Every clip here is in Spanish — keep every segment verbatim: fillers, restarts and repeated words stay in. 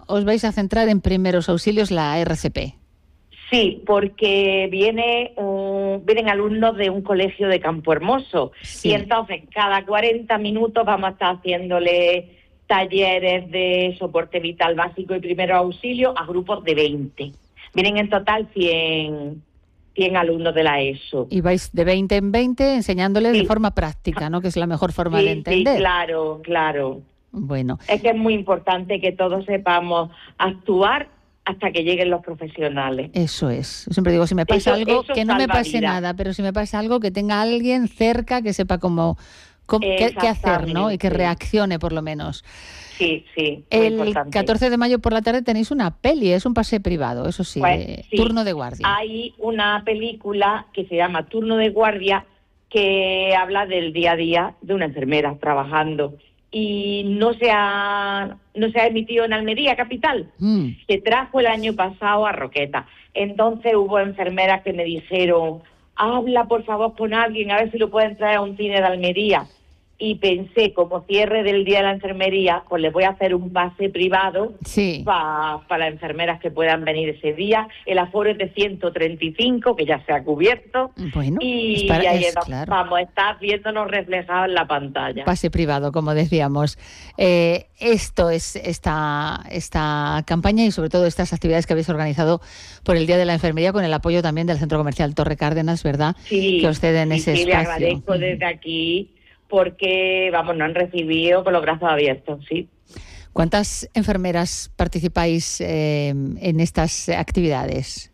os vais a centrar en primeros auxilios, la R C P. Sí, porque viene un, vienen alumnos de un colegio de Campo Hermoso, sí. Y entonces cada cuarenta minutos vamos a estar haciéndole talleres de soporte vital básico y primero auxilio a grupos de veinte. Vienen en total cien, cien alumnos de la ESO. Y vais de veinte en veinte enseñándoles sí. de forma práctica, ¿no? Que es la mejor forma sí, de entender. Sí, claro, claro. Bueno. Es que es muy importante que todos sepamos actuar hasta que lleguen los profesionales. Eso es. Yo siempre digo, si me pasa eso, algo, eso que no me pase vida. nada, pero si me pasa algo, que tenga alguien cerca que sepa cómo, cómo qué, qué hacer, ¿no? Y que reaccione por lo menos. Sí, sí. El importante. catorce de mayo por la tarde tenéis una peli, es un pase privado, eso sí, pues, de sí, turno de guardia. Hay una película que se llama Turno de Guardia que habla del día a día de una enfermera trabajando. Y no se ha no se ha emitido en Almería, capital. Mm. Se trajo el año pasado a Roqueta. Entonces hubo enfermeras que me dijeron, habla por favor con alguien, a ver si lo pueden traer a un cine de Almería. Y pensé, como cierre del Día de la Enfermería, pues les voy a hacer un pase privado sí. para pa las enfermeras que puedan venir ese día. El aforo es de ciento treinta y cinco, que ya se ha cubierto. Bueno, y, es para, y ahí es, nos, claro. vamos a estar viéndonos reflejados en la pantalla. Pase privado, como decíamos. Eh, esto es esta, esta campaña y sobre todo estas actividades que habéis organizado por el Día de la Enfermería con el apoyo también del Centro Comercial Torre Cárdenas, ¿verdad? Sí, que os ceden sí, ese sí, espacio. Le agradezco desde aquí porque, vamos, nos han recibido con los brazos abiertos, sí. ¿Cuántas enfermeras participáis eh, en estas actividades?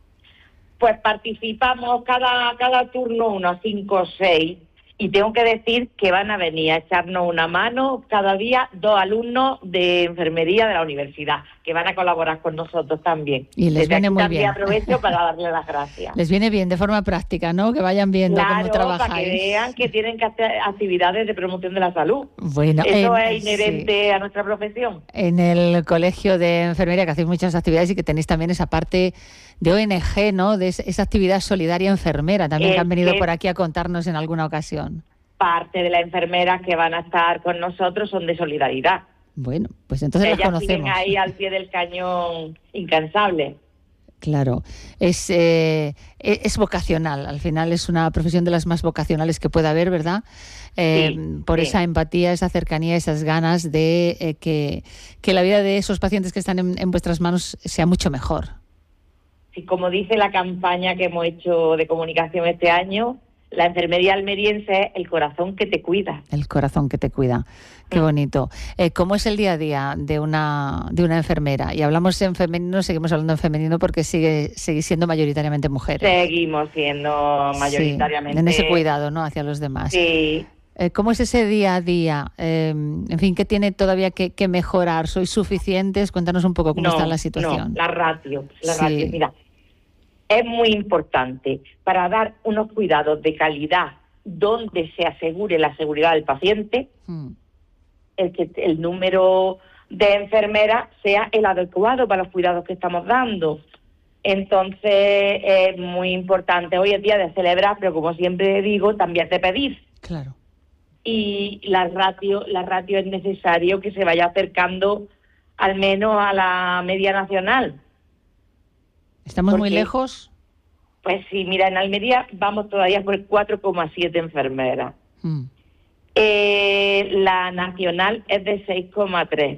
Pues participamos cada, cada turno unos cinco o seis. Y tengo que decir que van a venir a echarnos una mano cada día dos alumnos de enfermería de la universidad, que van a colaborar con nosotros también. Y les Desde viene aquí muy también bien. Aprovecho para darles las gracias. Les viene bien de forma práctica, ¿no? Que vayan viendo claro, cómo trabajáis. Para que vean que tienen que hacer actividades de promoción de la salud. Bueno, Eso en, es inherente sí. a nuestra profesión. En el Colegio de Enfermería, que hacéis muchas actividades y que tenéis también esa parte de O N G, ¿no? De esa actividad solidaria enfermera, también es que han venido que... por aquí a contarnos en alguna ocasión. Parte de las enfermeras que van a estar con nosotros son de solidaridad. Bueno, pues entonces las conocemos. Ellas siguen ahí al pie del cañón, incansable. Claro, es, eh, es vocacional, al final es una profesión de las más vocacionales que pueda haber, ¿verdad? Eh, sí, por sí. esa empatía, esa cercanía, esas ganas de eh, que, que la vida de esos pacientes que están en, en vuestras manos sea mucho mejor. Sí, como dice la campaña que hemos hecho de comunicación este año, la enfermería almeriense es el corazón que te cuida. El corazón que te cuida. Qué bonito. Eh, ¿Cómo es el día a día de una de una enfermera? Y hablamos en femenino, seguimos hablando en femenino porque sigue sigue siendo mayoritariamente mujeres. Seguimos siendo mayoritariamente. Sí, en ese cuidado, ¿no? Hacia los demás. Sí. Eh, ¿Cómo es ese día a día? Eh, en fin, ¿qué tiene todavía que, que mejorar? ¿Sois suficientes? Cuéntanos un poco cómo no, está la situación. No, la ratio. La sí. ratio. Mira, es muy importante para dar unos cuidados de calidad donde se asegure la seguridad del paciente, hmm. el que el número de enfermeras sea el adecuado para los cuidados que estamos dando. Entonces es muy importante. Hoy es día de celebrar, pero como siempre digo, también de pedir. Claro. Y la ratio, la ratio es necesario que se vaya acercando al menos a la media nacional. ¿Estamos Porque, muy lejos? Pues sí, mira, en Almería vamos todavía por cuatro coma siete enfermeras. Mm. Eh, la nacional es de seis coma tres.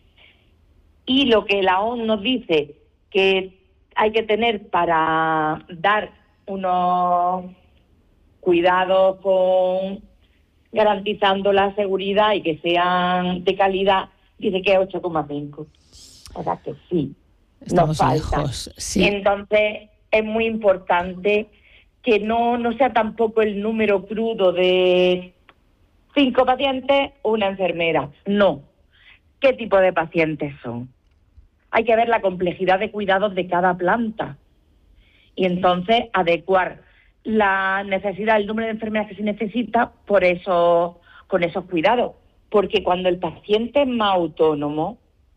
Y lo que la O M S nos dice que hay que tener para dar unos cuidados con garantizando la seguridad y que sean de calidad, dice que es ocho coma cinco. O sea que sí. Estamos nos lejos, sí. Entonces es muy importante que no, no sea tampoco el número crudo de cinco pacientes, una enfermera. No. ¿Qué tipo de pacientes son? Hay que ver la complejidad de cuidados de cada planta. Y entonces adecuar la necesidad, el número de enfermeras que se necesita por eso, con esos cuidados. Porque cuando el paciente es más autónomo,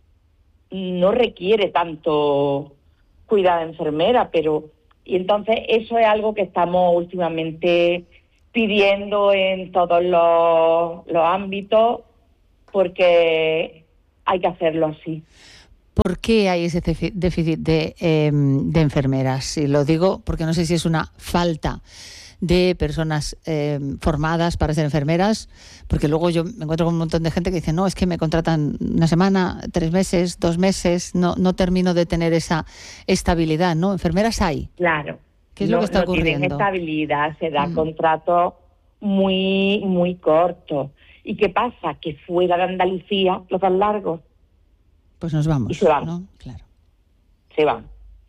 no requiere tanto cuidado de enfermera, pero y entonces eso es algo que estamos últimamente pidiendo en todos los, los ámbitos porque hay que hacerlo así. ¿Por qué hay ese déficit de, eh, de enfermeras? Y lo digo porque no sé si es una falta de personas eh, formadas para ser enfermeras, porque luego yo me encuentro con un montón de gente que dice, no, es que me contratan una semana, tres meses, dos meses, no no termino de tener esa estabilidad, ¿no? Enfermeras hay. Claro. ¿Qué es no, lo que está no ocurriendo? Tienen estabilidad, se dan Mm. contratos muy, muy cortos. ¿Y qué pasa? Que fuera de Andalucía los dan largos. Pues nos vamos, Y se van. ¿no? Claro. Se van.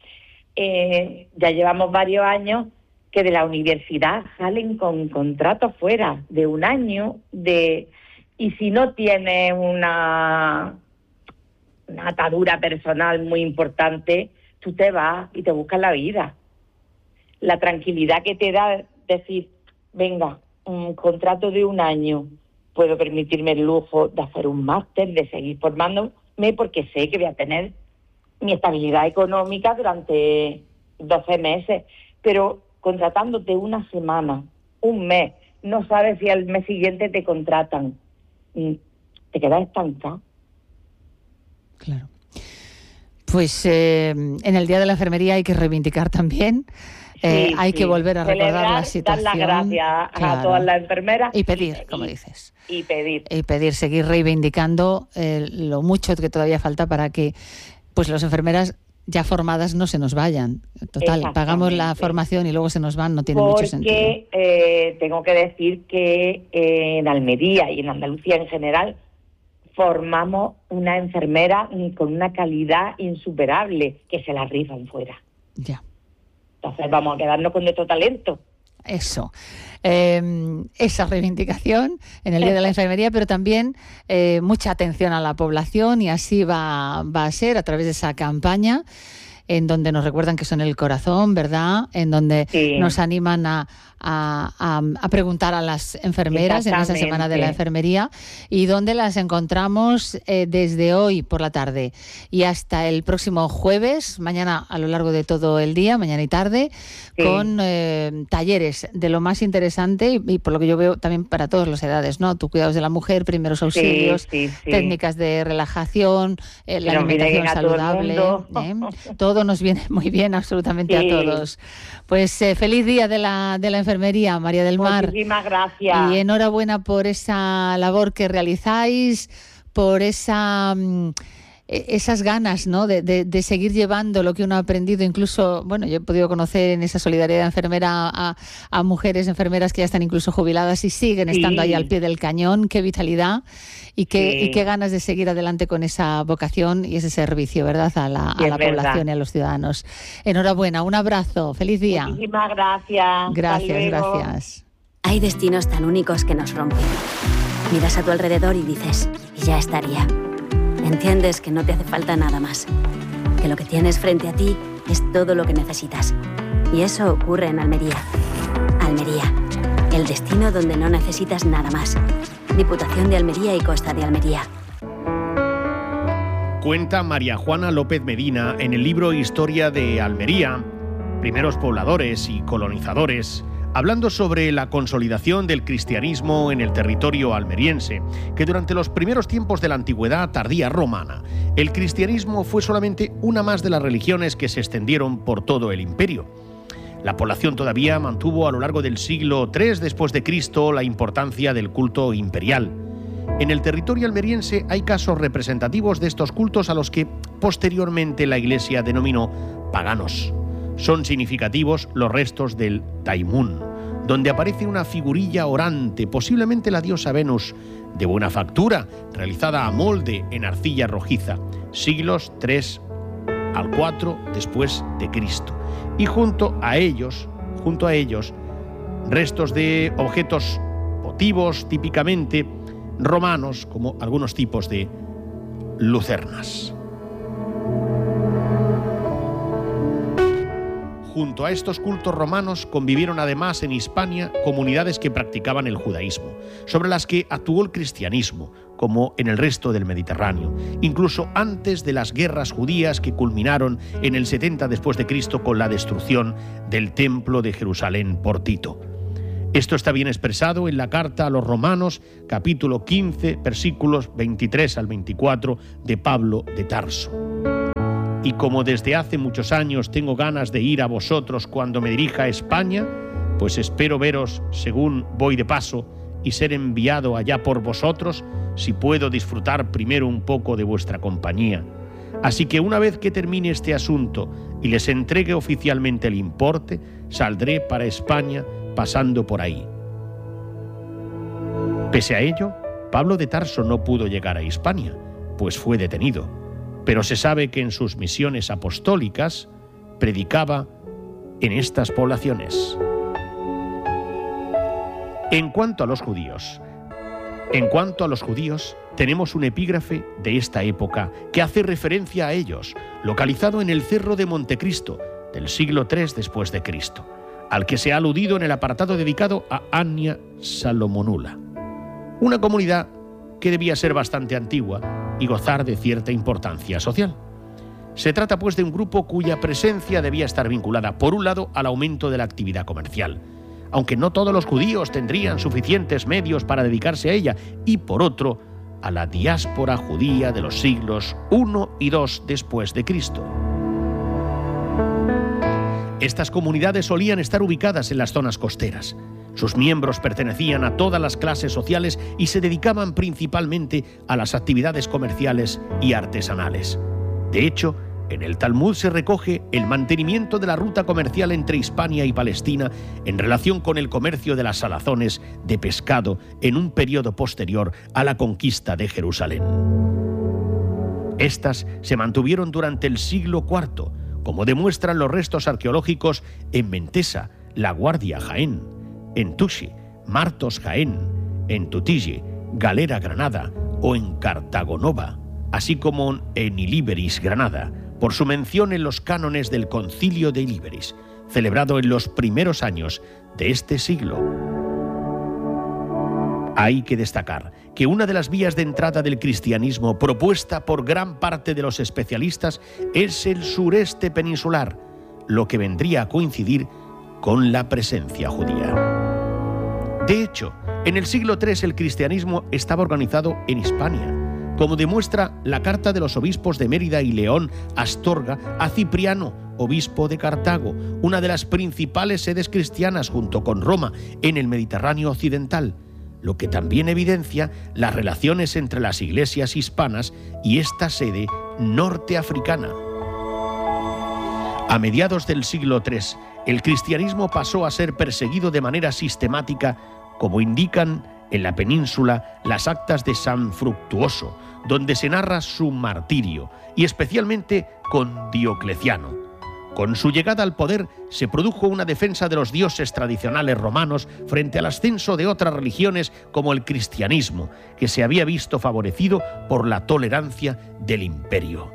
Eh, ya llevamos varios años que de la universidad salen con contratos fuera de un año, de y si no tienes una, una atadura personal muy importante, tú te vas y te buscas la vida. La tranquilidad que te da decir, venga, un contrato de un año, puedo permitirme el lujo de hacer un máster, de seguir formándome, porque sé que voy a tener mi estabilidad económica durante doce meses, pero contratándote una semana, un mes, no sabes si al mes siguiente te contratan, te quedas estancado. Claro. Pues eh, en el Día de la Enfermería hay que reivindicar también, eh, sí, hay sí. que volver a recordar Celebrar, la situación. dar las gracias claro. a todas las enfermeras. Y pedir, y, como y, dices. Y pedir. Y pedir, seguir reivindicando eh, lo mucho que todavía falta para que pues las enfermeras ya formadas no se nos vayan. Total, pagamos la formación y luego se nos van, no tiene Porque, mucho sentido. Porque eh, tengo que decir que eh, en Almería y en Andalucía en general formamos una enfermera con una calidad insuperable, que se la rifan fuera. Ya. Entonces vamos a quedarnos con nuestro talento. Eso, eh, esa reivindicación en el Día de la Enfermería, pero también eh, mucha atención a la población, y así va, va a ser a través de esa campaña en donde nos recuerdan que son el corazón, ¿verdad? En donde sí. nos animan a, a, a, a preguntar a las enfermeras en esa Semana de la Enfermería, y donde las encontramos eh, desde hoy por la tarde y hasta el próximo jueves, mañana a lo largo de todo el día, mañana y tarde, sí. con eh, talleres de lo más interesante y, y por lo que yo veo también para todas las edades, ¿no? Tu cuidados de la mujer, primeros auxilios, sí, sí, sí. técnicas de relajación, eh, la alimentación saludable, ¿eh? Todo nos viene muy bien absolutamente sí. a todos. Pues eh, feliz día de la, de la enfermería, María del Mar. Muchísimas gracias. Y enhorabuena por esa labor que realizáis, por esa... Mm, esas ganas, ¿no? De, de, de seguir llevando lo que uno ha aprendido. Incluso, bueno, yo he podido conocer en esa solidaridad enfermera a, a mujeres enfermeras que ya están incluso jubiladas y siguen sí. estando ahí al pie del cañón. Qué vitalidad y qué, sí. y qué ganas de seguir adelante con esa vocación y ese servicio, ¿verdad? A la, a la población y a los ciudadanos. Enhorabuena, un abrazo, feliz día. Muchísimas gracias. Gracias, gracias. Hay destinos tan únicos que nos rompen. Miras a tu alrededor y dices, ya estaría. Entiendes que no te hace falta nada más, que lo que tienes frente a ti es todo lo que necesitas. Y eso ocurre en Almería. Almería, el destino donde no necesitas nada más. Diputación de Almería y Costa de Almería. Cuenta María Juana López Medina en el libro Historia de Almería, primeros pobladores y colonizadores, hablando sobre la consolidación del cristianismo en el territorio almeriense, que durante los primeros tiempos de la antigüedad tardía romana, el cristianismo fue solamente una más de las religiones que se extendieron por todo el imperio. La población todavía mantuvo a lo largo del siglo tercero después de Cristo la importancia del culto imperial. En el territorio almeriense hay casos representativos de estos cultos a los que posteriormente la Iglesia denominó paganos. Son significativos los restos del Taimún, donde aparece una figurilla orante, posiblemente la diosa Venus, de buena factura, realizada a molde en arcilla rojiza, siglos tres al cuatro después de Cristo. Y junto a ellos, junto a ellos, restos de objetos votivos típicamente romanos, como algunos tipos de lucernas. Junto a estos cultos romanos convivieron además en Hispania comunidades que practicaban el judaísmo, sobre las que actuó el cristianismo, como en el resto del Mediterráneo, incluso antes de las guerras judías que culminaron en el setenta después de Cristo con la destrucción del Templo de Jerusalén por Tito. Esto está bien expresado en la carta a los Romanos, capítulo quince, versículos veintitrés al veinticuatro de Pablo de Tarso. Y como desde hace muchos años tengo ganas de ir a vosotros cuando me dirija a España, pues espero veros según voy de paso y ser enviado allá por vosotros, si puedo disfrutar primero un poco de vuestra compañía. Así que una vez que termine este asunto y les entregue oficialmente el importe, saldré para España pasando por ahí. Pese a ello, Pablo de Tarso no pudo llegar a Hispania, pues fue detenido, pero se sabe que en sus misiones apostólicas predicaba en estas poblaciones. En cuanto a los judíos, en cuanto a los judíos, tenemos un epígrafe de esta época que hace referencia a ellos, localizado en el Cerro de Montecristo del siglo tercero después de Cristo, al que se ha aludido en el apartado dedicado a Annia Salomonula, una comunidad que debía ser bastante antigua y gozar de cierta importancia social. Se trata pues de un grupo cuya presencia debía estar vinculada, por un lado, al aumento de la actividad comercial, aunque no todos los judíos tendrían suficientes medios para dedicarse a ella, y por otro, a la diáspora judía de los siglos primero y segundo después de Cristo. Estas comunidades solían estar ubicadas en las zonas costeras. Sus miembros pertenecían a todas las clases sociales y se dedicaban principalmente a las actividades comerciales y artesanales. De hecho, en el Talmud se recoge el mantenimiento de la ruta comercial entre Hispania y Palestina en relación con el comercio de las salazones de pescado en un periodo posterior a la conquista de Jerusalén. Estas se mantuvieron durante el siglo cuarto, como demuestran los restos arqueológicos en Mentesa, La Guardia, Jaén, en Tuxi, Martos, Jaén, en Tutille, Galera, Granada, o en Cartagonova, así como en Ilíberis, Granada, por su mención en los cánones del Concilio de Ilíberis, celebrado en los primeros años de este siglo. Hay que destacar que una de las vías de entrada del cristianismo propuesta por gran parte de los especialistas es el sureste peninsular, lo que vendría a coincidir con la presencia judía. De hecho, en el siglo tercero el cristianismo estaba organizado en Hispania, como demuestra la carta de los obispos de Mérida y León Astorga a Cipriano, obispo de Cartago, una de las principales sedes cristianas junto con Roma en el Mediterráneo occidental, lo que también evidencia las relaciones entre las iglesias hispanas y esta sede norteafricana. A mediados del siglo tercero, el cristianismo pasó a ser perseguido de manera sistemática, como indican en la península las actas de San Fructuoso, donde se narra su martirio, y especialmente con Diocleciano. Con su llegada al poder se produjo una defensa de los dioses tradicionales romanos frente al ascenso de otras religiones como el cristianismo, que se había visto favorecido por la tolerancia del imperio.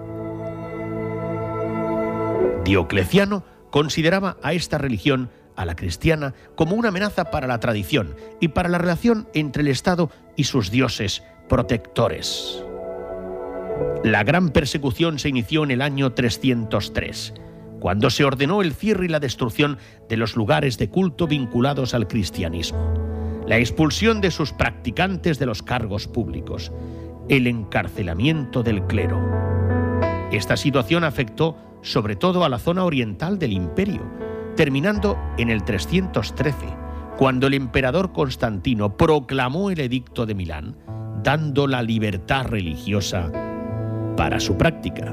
Diocleciano consideraba a esta religión, a la cristiana, como una amenaza para la tradición y para la relación entre el Estado y sus dioses protectores. La gran persecución se inició en el año trescientos tres, cuando se ordenó el cierre y la destrucción de los lugares de culto vinculados al cristianismo, la expulsión de sus practicantes de los cargos públicos, el encarcelamiento del clero. Esta situación afectó sobre todo a la zona oriental del imperio, terminando en el trescientos trece, cuando el emperador Constantino proclamó el Edicto de Milán, dando la libertad religiosa para su práctica.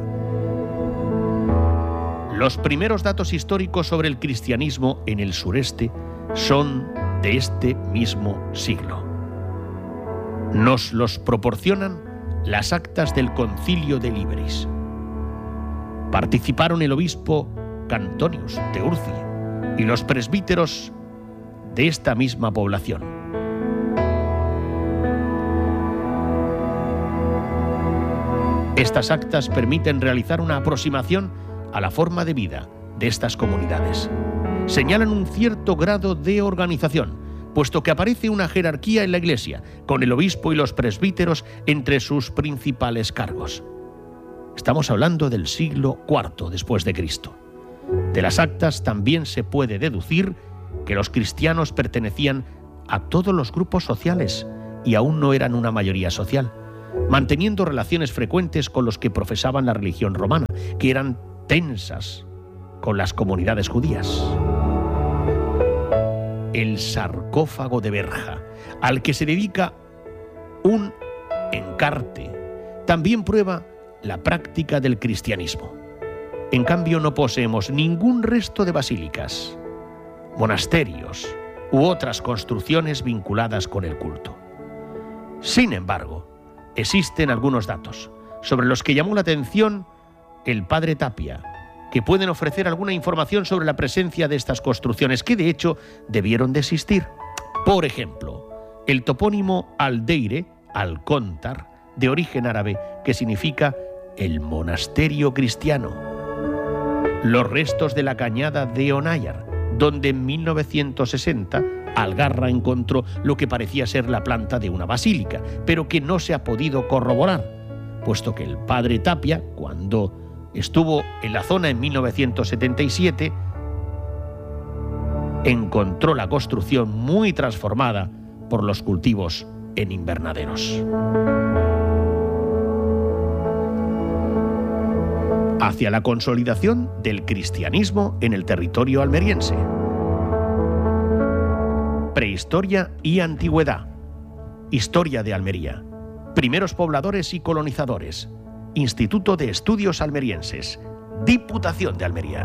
Los primeros datos históricos sobre el cristianismo en el sureste son de este mismo siglo. Nos los proporcionan las actas del Concilio de Ilíberis. Participaron el obispo Cantonius de Urci y los presbíteros de esta misma población. Estas actas permiten realizar una aproximación a la forma de vida de estas comunidades. Señalan un cierto grado de organización, puesto que aparece una jerarquía en la Iglesia, con el obispo y los presbíteros entre sus principales cargos. Estamos hablando del siglo cuarto después de Cristo. De las actas también se puede deducir que los cristianos pertenecían a todos los grupos sociales y aún no eran una mayoría social, manteniendo relaciones frecuentes con los que profesaban la religión romana, que eran tensas con las comunidades judías. El sarcófago de Berja, al que se dedica un encarte, también prueba la práctica del cristianismo. En cambio, no poseemos ningún resto de basílicas, monasterios u otras construcciones vinculadas con el culto. Sin embargo, existen algunos datos sobre los que llamó la atención el padre Tapia, que pueden ofrecer alguna información sobre la presencia de estas construcciones, que de hecho debieron de existir. Por ejemplo, el topónimo Aldeire, Alcóntar, de origen árabe, que significa el monasterio cristiano. Los restos de la cañada de Onayar, donde en mil novecientos sesenta Algarra encontró lo que parecía ser la planta de una basílica, pero que no se ha podido corroborar, puesto que el padre Tapia, cuando estuvo en la zona en mil novecientos setenta y siete, encontró la construcción muy transformada por los cultivos en invernaderos. Hacia la consolidación del cristianismo en el territorio almeriense. Prehistoria y antigüedad. Historia de Almería. Primeros pobladores y colonizadores. Instituto de Estudios Almerienses. Diputación de Almería.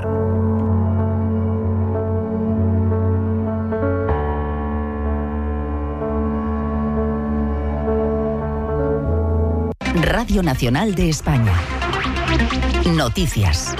Radio Nacional de España. Noticias.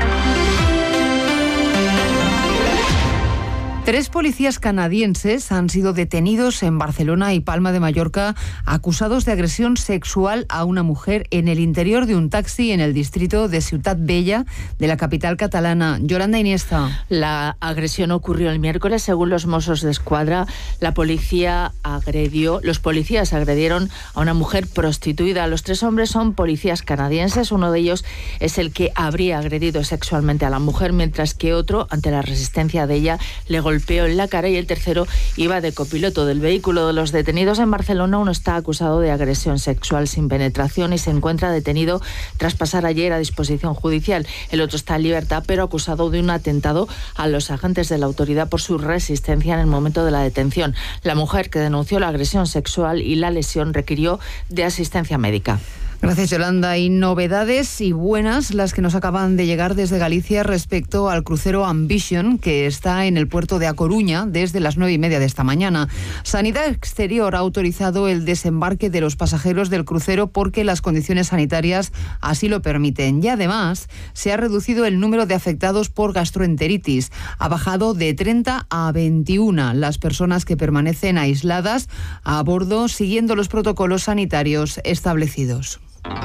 Tres policías canadienses han sido detenidos en Barcelona y Palma de Mallorca acusados de agresión sexual a una mujer en el interior de un taxi en el distrito de Ciutat Vella de la capital catalana. Yolanda Iniesta. La agresión ocurrió el miércoles. Según los Mossos de Escuadra, la policía agredió, los policías agredieron a una mujer prostituida. Los tres hombres son policías canadienses. Uno de ellos es el que habría agredido sexualmente a la mujer, mientras que otro, ante la resistencia de ella, le golpeó en la cara, y el tercero iba de copiloto del vehículo. De los detenidos en Barcelona, uno está acusado de agresión sexual sin penetración y se encuentra detenido tras pasar ayer a disposición judicial. El otro está en libertad, pero acusado de un atentado a los agentes de la autoridad por su resistencia en el momento de la detención. La mujer que denunció la agresión sexual y la lesión requirió de asistencia médica. Gracias, Yolanda. Y novedades y buenas las que nos acaban de llegar desde Galicia respecto al crucero Ambition, que está en el puerto de A Coruña desde las nueve y media de esta mañana. Sanidad Exterior ha autorizado el desembarque de los pasajeros del crucero porque las condiciones sanitarias así lo permiten. Y además se ha reducido el número de afectados por gastroenteritis. Ha bajado de treinta a veintiuna las personas que permanecen aisladas a bordo siguiendo los protocolos sanitarios establecidos.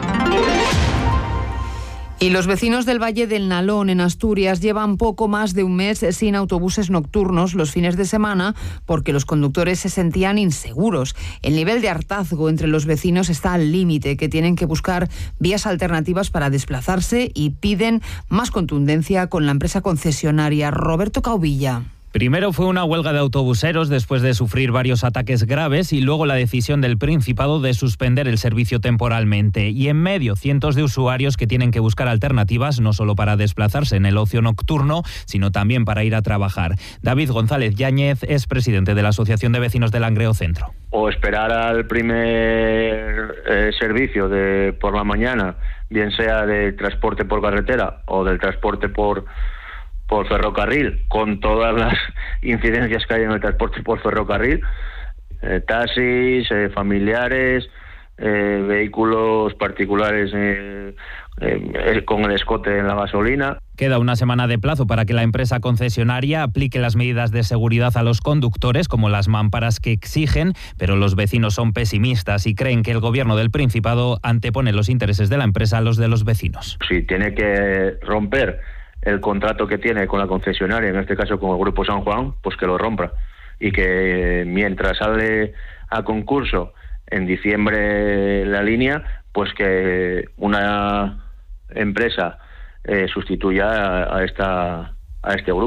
Y los vecinos del Valle del Nalón, en Asturias, llevan poco más de un mes sin autobuses nocturnos los fines de semana porque los conductores se sentían inseguros. El nivel de hartazgo entre los vecinos está al límite, que tienen que buscar vías alternativas para desplazarse y piden más contundencia con la empresa concesionaria. Roberto Caubilla. Primero fue una huelga de autobuseros después de sufrir varios ataques graves y luego la decisión del Principado de suspender el servicio temporalmente. Y en medio, cientos de usuarios que tienen que buscar alternativas no solo para desplazarse en el ocio nocturno, sino también para ir a trabajar. David González Yáñez es presidente de la Asociación de Vecinos de Langreo Centro. O esperar al primer eh, servicio de por la mañana, bien sea del transporte por carretera o del transporte por... por ferrocarril, con todas las incidencias que hay en el transporte por ferrocarril, eh, taxis, eh, familiares, eh, vehículos particulares eh, eh, con el escote en la gasolina. Queda una semana de plazo para que la empresa concesionaria aplique las medidas de seguridad a los conductores, como las mamparas que exigen, pero los vecinos son pesimistas y creen que el gobierno del Principado antepone los intereses de la empresa a los de los vecinos. Si tiene que romper el contrato que tiene con la concesionaria, en este caso con el Grupo San Juan, pues que lo rompa. Y que mientras sale a concurso en diciembre la línea, pues que una empresa eh, sustituya a, a, esta, a este grupo.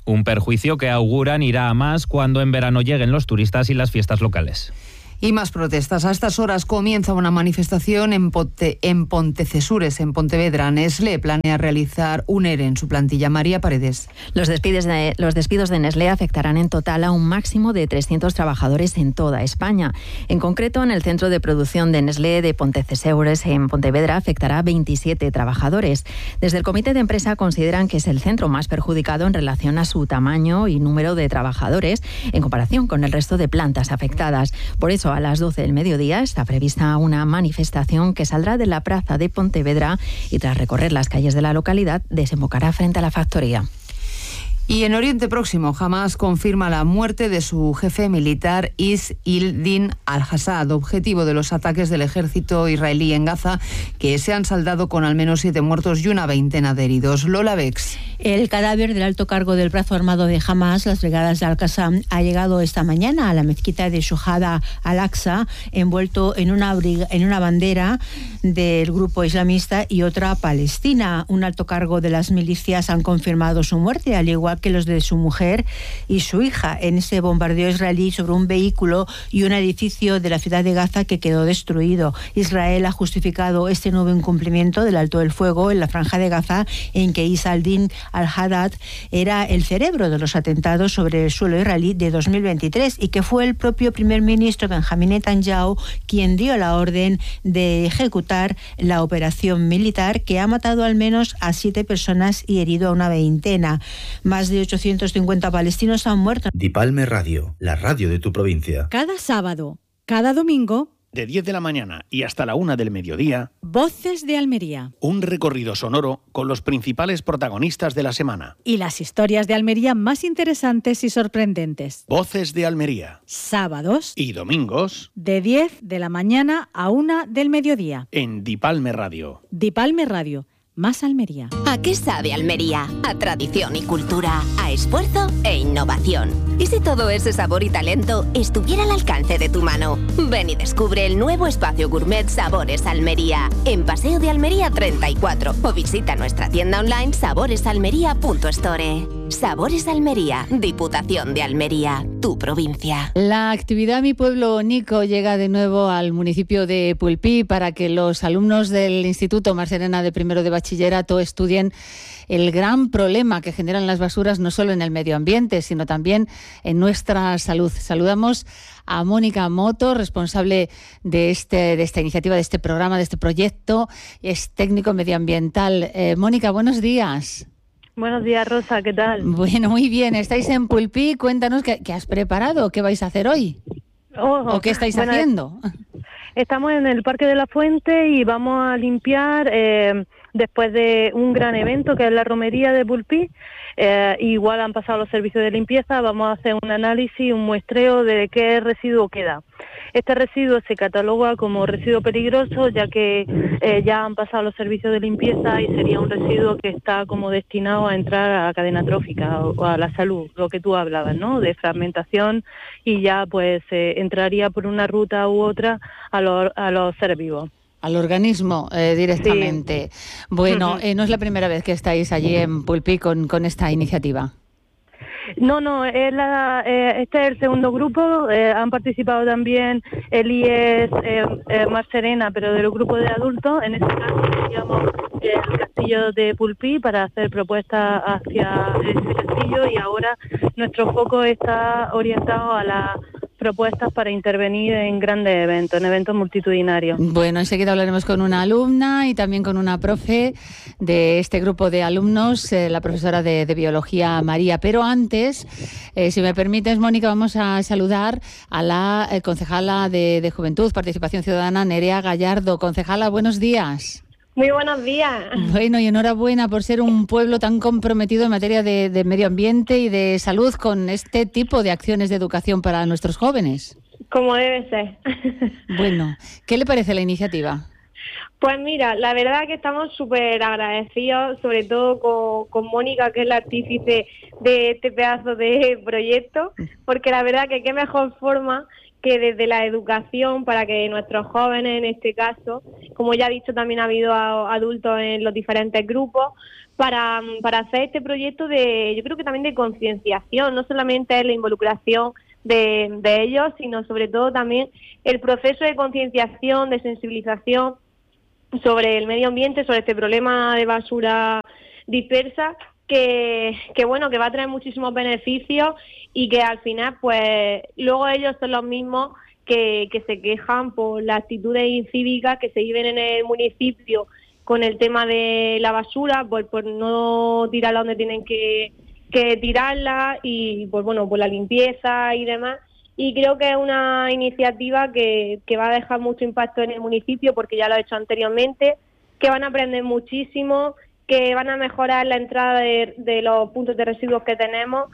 Un perjuicio que auguran irá a más cuando en verano lleguen los turistas y las fiestas locales. Y más protestas. A estas horas comienza una manifestación en, Ponte, en Pontecesures, en Pontevedra. Nestlé planea realizar un ERE en su plantilla. María Paredes. Los despidos, de, los despidos de Nestlé afectarán en total a un máximo de trescientos trabajadores en toda España. En concreto, en el centro de producción de Nestlé de Pontecesures, en Pontevedra, afectará a veintisiete trabajadores. Desde el comité de empresa consideran que es el centro más perjudicado en relación a su tamaño y número de trabajadores en comparación con el resto de plantas afectadas. Por eso, a las doce del mediodía está prevista una manifestación que saldrá de la plaza de Pontevedra y tras recorrer las calles de la localidad desembocará frente a la factoría. Y en Oriente Próximo, Hamás confirma la muerte de su jefe militar Is-Ildin al-Assad, objetivo de los ataques del ejército israelí en Gaza, que se han saldado con al menos siete muertos y una veintena de heridos. Lola Bex. El cadáver del alto cargo del brazo armado de Hamás, las brigadas de Al-Qassam, ha llegado esta mañana a la mezquita de Shuhada al-Aqsa, envuelto en una, en una bandera del grupo islamista y otra palestina. Un alto cargo de las milicias han confirmado su muerte, al igual que los de su mujer y su hija, en ese bombardeo israelí sobre un vehículo y un edificio de la ciudad de Gaza que quedó destruido. Israel ha justificado este nuevo incumplimiento del alto del fuego en la franja de Gaza, en que Is-Ildin al-Haddad era el cerebro de los atentados sobre el suelo israelí de dos mil veintitrés y que fue el propio primer ministro Benjamín Netanyahu quien dio la orden de ejecutar la operación militar que ha matado al menos a siete personas y herido a una veintena. Más de ochocientos cincuenta palestinos han muerto. Dipalme Radio, la radio de tu provincia. Cada sábado, cada domingo, de diez de la mañana y hasta la una del mediodía, Voces de Almería. Un recorrido sonoro con los principales protagonistas de la semana. Y las historias de Almería más interesantes y sorprendentes. Voces de Almería. Sábados y domingos, de diez de la mañana a una del mediodía. En Dipalme Radio. Dipalme Radio. Más Almería. ¿A qué sabe Almería? A tradición y cultura, a esfuerzo e innovación. ¿Y si todo ese sabor y talento estuviera al alcance de tu mano? Ven y descubre el nuevo espacio gourmet Sabores Almería, en Paseo de Almería treinta y cuatro, o visita nuestra tienda online saboresalmería punto store. Sabores Almería, Diputación de Almería, tu provincia. La actividad Mi Pueblo Nico llega de nuevo al municipio de Pulpí para que los alumnos del Instituto Mar Serena de primero de bachillerato estudien el gran problema que generan las basuras no solo en el medio ambiente, sino también en nuestra salud. Saludamos a Mónica Moto, responsable de este de esta iniciativa, de este programa, de este proyecto. Es técnico medioambiental. Eh, Mónica, buenos días. Buenos días, Rosa, ¿qué tal? Bueno, muy bien. Estáis en Pulpí. Cuéntanos qué, qué has preparado, qué vais a hacer hoy. Oh, ¿O qué estáis bueno, haciendo? Estamos en el Parque de la Fuente y vamos a limpiar eh, después de un gran evento que es la romería de Pulpí. Eh, igual han pasado los servicios de limpieza, vamos a hacer un análisis, un muestreo de qué residuo queda. Este residuo se cataloga como residuo peligroso, ya que eh, ya han pasado los servicios de limpieza y sería un residuo que está como destinado a entrar a la cadena trófica o a la salud, lo que tú hablabas, ¿no? De fragmentación, y ya pues eh, entraría por una ruta u otra a, lo, a los seres vivos. Al organismo eh, directamente. Sí. Bueno, Uh-huh. eh, no es la primera vez que estáis allí en Pulpí con, con esta iniciativa. No, no, es la, eh, este es el segundo grupo. Eh, han participado también el I E S eh, eh, Mar Serena, pero del grupo de adultos. En este caso seríamos el castillo de Pulpí para hacer propuestas hacia ese castillo, y ahora nuestro foco está orientado a las propuestas para intervenir en grandes eventos, en eventos multitudinarios. Bueno, enseguida hablaremos con una alumna y también con una profe de este grupo de alumnos, eh, la profesora de, de biología María. Pero antes, eh, si me permites, Mónica, vamos a saludar a la eh, concejala de, de Juventud, Participación Ciudadana, Nerea Gallardo. Concejala, buenos días. Muy buenos días. Bueno, y enhorabuena por ser un pueblo tan comprometido en materia de, de medio ambiente y de salud con este tipo de acciones de educación para nuestros jóvenes. Como debe ser. Bueno, ¿qué le parece la iniciativa? Pues mira, la verdad que estamos súper agradecidos, sobre todo con, con Mónica, que es la artífice de este pedazo de proyecto, porque la verdad que qué mejor forma que desde la educación, para que nuestros jóvenes, en este caso, como ya he dicho, también ha habido a, adultos en los diferentes grupos, para, para hacer este proyecto de, yo creo que también de concienciación, no solamente la involucración de, de ellos, sino sobre todo también el proceso de concienciación, de sensibilización sobre el medio ambiente, sobre este problema de basura dispersa, que, que bueno, que va a traer muchísimos beneficios y que al final, pues, luego ellos son los mismos que, que se quejan por las actitudes incívicas que se viven en el municipio con el tema de la basura, por, por no tirarla donde tienen que, que tirarla y, pues bueno, por la limpieza y demás. Y creo que es una iniciativa que, que va a dejar mucho impacto en el municipio, porque ya lo he hecho anteriormente, que van a aprender muchísimo, que van a mejorar la entrada de, de los puntos de residuos que tenemos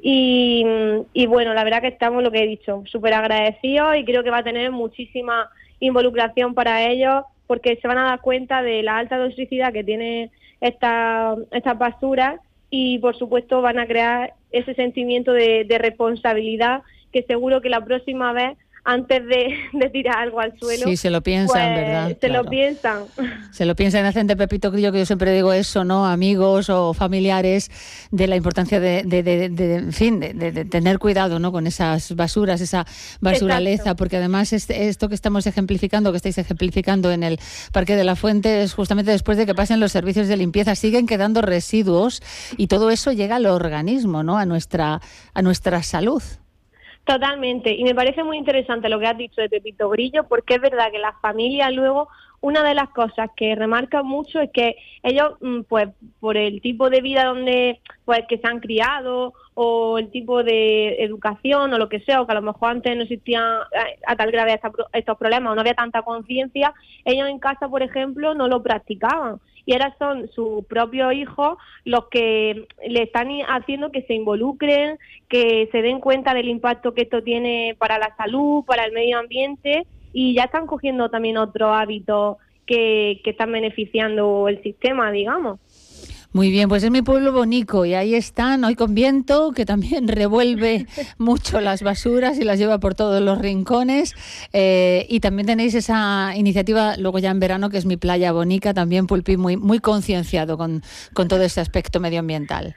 y, y bueno, la verdad que estamos, lo que he dicho, súper agradecidos y creo que va a tener muchísima involucración para ellos, porque se van a dar cuenta de la alta toxicidad que tiene esta, estas basuras y por supuesto van a crear ese sentimiento de, de responsabilidad que seguro que la próxima vez, antes de, de tirar algo al suelo, sí, se lo piensan, pues, ¿verdad? Se Claro. lo piensan. Se lo piensan, hacen de Pepito Grillo, que yo siempre digo eso, ¿no? Amigos o familiares, de la importancia de, de, de, de en fin, de, de, de tener cuidado, ¿no? Con esas basuras, esa basuraleza, Exacto. porque además este, esto que estamos ejemplificando, que estáis ejemplificando en el Parque de la Fuente, es justamente después de que pasen los servicios de limpieza, siguen quedando residuos y todo eso llega al organismo, ¿no? A nuestra, a nuestra salud. Totalmente, y me parece muy interesante lo que has dicho de Pepito Grillo, porque es verdad que las familias luego, una de las cosas que remarcan mucho es que ellos, pues por el tipo de vida donde pues que se han criado o el tipo de educación o lo que sea, o que a lo mejor antes no existían a tal grave esta, estos problemas o no había tanta conciencia, ellos en casa, por ejemplo, no lo practicaban. Y ahora son sus propios hijos los que le están haciendo que se involucren, que se den cuenta del impacto que esto tiene para la salud, para el medio ambiente, y ya están cogiendo también otros hábitos que, que están beneficiando el sistema, digamos. Muy bien, pues es mi pueblo Bonico y ahí están, hoy con viento, que también revuelve mucho las basuras y las lleva por todos los rincones. Eh, y también tenéis esa iniciativa, luego ya en verano, que es mi playa Bonica, también Pulpí, muy, muy concienciado con, con todo ese aspecto medioambiental.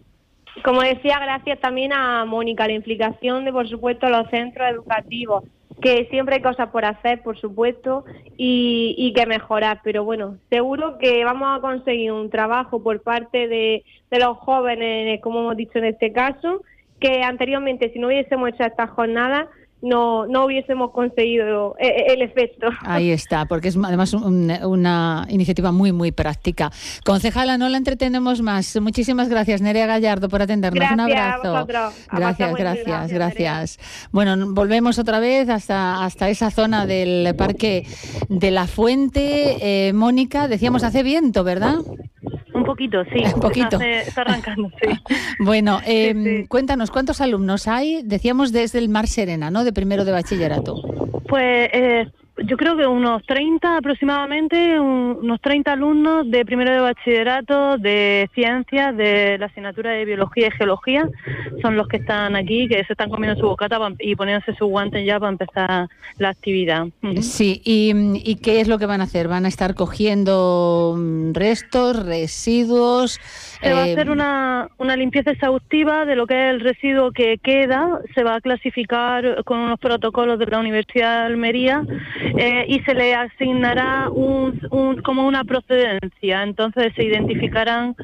Como decía, gracias también a Mónica, la implicación de, por supuesto, los centros educativos, que siempre hay cosas por hacer, por supuesto, y, y que mejorar, pero bueno, seguro que vamos a conseguir un trabajo por parte de, de los jóvenes, como hemos dicho en este caso, que anteriormente, si no hubiésemos hecho estas jornadas, no, no hubiésemos conseguido el efecto. Ahí está, porque es además un, una iniciativa muy, muy práctica. Concejala, no la entretenemos más. Muchísimas gracias, Nerea Gallardo, por atendernos. Gracias, un abrazo. a vosotros. A Gracias, pasar gracias, buen día. gracias. Bueno, volvemos otra vez hasta, hasta esa zona del Parque de la Fuente. Eh, Mónica, decíamos, hace viento, ¿verdad? Un poquito, sí. Un poquito. Está, está arrancando, sí. Bueno, eh, Sí, sí. cuéntanos, ¿cuántos alumnos hay? Decíamos desde el Mar Serena, ¿no? De primero de bachillerato. Pues eh, yo creo que unos treinta aproximadamente, un- unos treinta alumnos de primero de bachillerato, de ciencias, de la asignatura de biología y geología, son los que están aquí, que se están comiendo su bocata pa- y poniéndose sus guantes ya para empezar la actividad. Ujú. Sí, y, ¿y qué es lo que van a hacer? ¿Van a estar cogiendo mm, restos, residuos? Se va a eh, hacer una, una limpieza exhaustiva de lo que es el residuo que queda, se va a clasificar con unos protocolos de la Universidad de Almería eh, y se le asignará un, un, como una procedencia, entonces se identificarán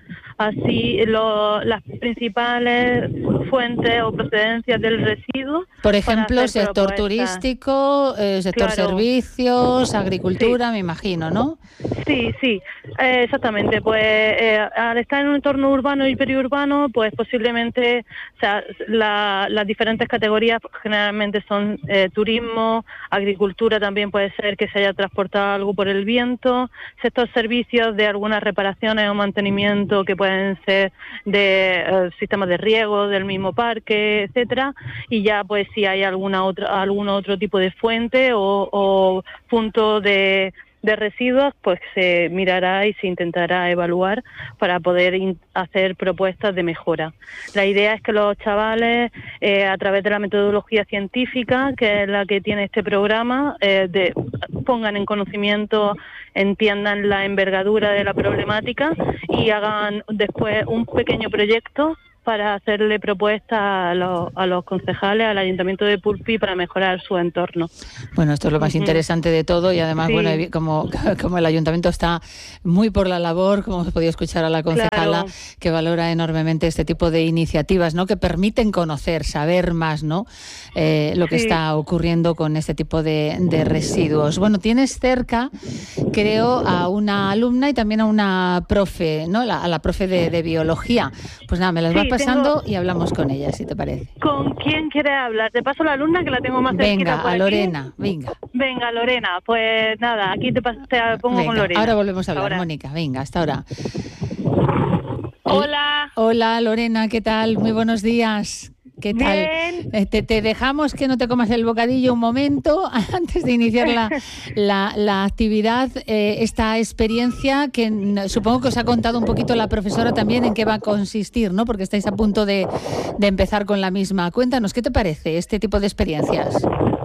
así lo- las principales fuentes o procedencias del residuo. Por para ejemplo, hacer sector propuestas. turístico, eh, sector Claro. servicios, agricultura, me imagino, ¿no? Sí, sí, eh, exactamente. Pues eh, al estar en un entorno urbano y periurbano, pues posiblemente, o sea, la- las diferentes categorías generalmente son eh, turismo, agricultura también puede ser que se haya transportado algo por el viento, sector servicios de algunas reparaciones o mantenimiento que pueden ser de eh, sistemas de riego del mismo parque, etcétera, y ya pues si hay alguna otra algún otro tipo de fuente o, o punto de de residuos, pues se mirará y se intentará evaluar para poder in- hacer propuestas de mejora. La idea es que los chavales, eh, a través de la metodología científica, que es la que tiene este programa, eh, de, pongan en conocimiento, entiendan la envergadura de la problemática y hagan después un pequeño proyecto para hacerle propuestas a los, a los concejales, al Ayuntamiento de Pulpí, para mejorar su entorno. Bueno, esto es lo más Ujú. interesante de todo y además, Sí. bueno, evi- como, como el Ayuntamiento está muy por la labor, como hemos podido escuchar a la concejala, Claro. que valora enormemente este tipo de iniciativas, ¿no? Que permiten conocer, saber más, ¿no? Eh, lo que Sí. está ocurriendo con este tipo de, de residuos. Bueno, tienes cerca, creo, a una alumna y también a una profe, ¿no? La- a la profe de, de biología. Pues nada, me las vas Sí, pasando tengo- y hablamos con ella, si te parece. ¿Con quién quieres hablar? Te paso la alumna, que la tengo más cerquita Venga, por a aquí. Lorena, venga. Venga, Lorena, pues nada, aquí te, pas- te pongo Venga, con Lorena. ahora volvemos a hablar, Ahora. Mónica. Venga, hasta ahora. Hola. Hola, Lorena, ¿qué tal? Muy buenos días. ¿Qué tal? Bien. Eh, Te, te dejamos que no te comas el bocadillo un momento antes de iniciar la, la, la actividad, eh, esta experiencia que n- supongo que os ha contado un poquito la profesora también en qué va a consistir, ¿no? Porque estáis a punto de, de empezar con la misma. Cuéntanos, ¿qué te parece este tipo de experiencias?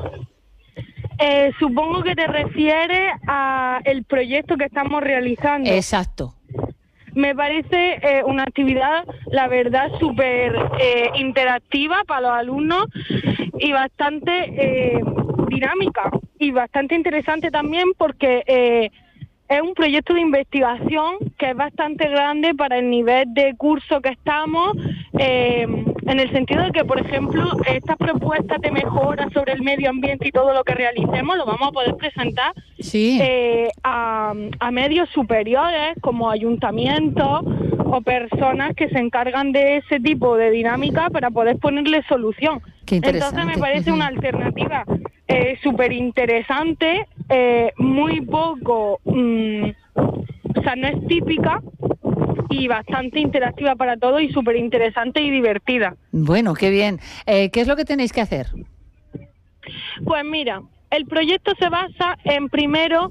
Eh, supongo que te refieres a el proyecto que estamos realizando. Exacto. Me parece eh, una actividad, la verdad, súper eh, interactiva para los alumnos y bastante eh, dinámica y bastante interesante también porque eh, es un proyecto de investigación que es bastante grande para el nivel de curso que estamos, eh, en el sentido de que, por ejemplo, estas propuestas de mejora sobre el medio ambiente y todo lo que realicemos lo vamos a poder presentar Sí. eh, a, a medios superiores como ayuntamientos o personas que se encargan de ese tipo de dinámica para poder ponerle solución. Qué interesante. Entonces me parece Ujú. una alternativa eh, súper interesante, eh, muy poco, mm, o sea, no es típica y bastante interactiva para todos y súper interesante y divertida. Bueno, qué bien. Eh, ¿Qué es lo que tenéis que hacer? Pues mira, el proyecto se basa en primero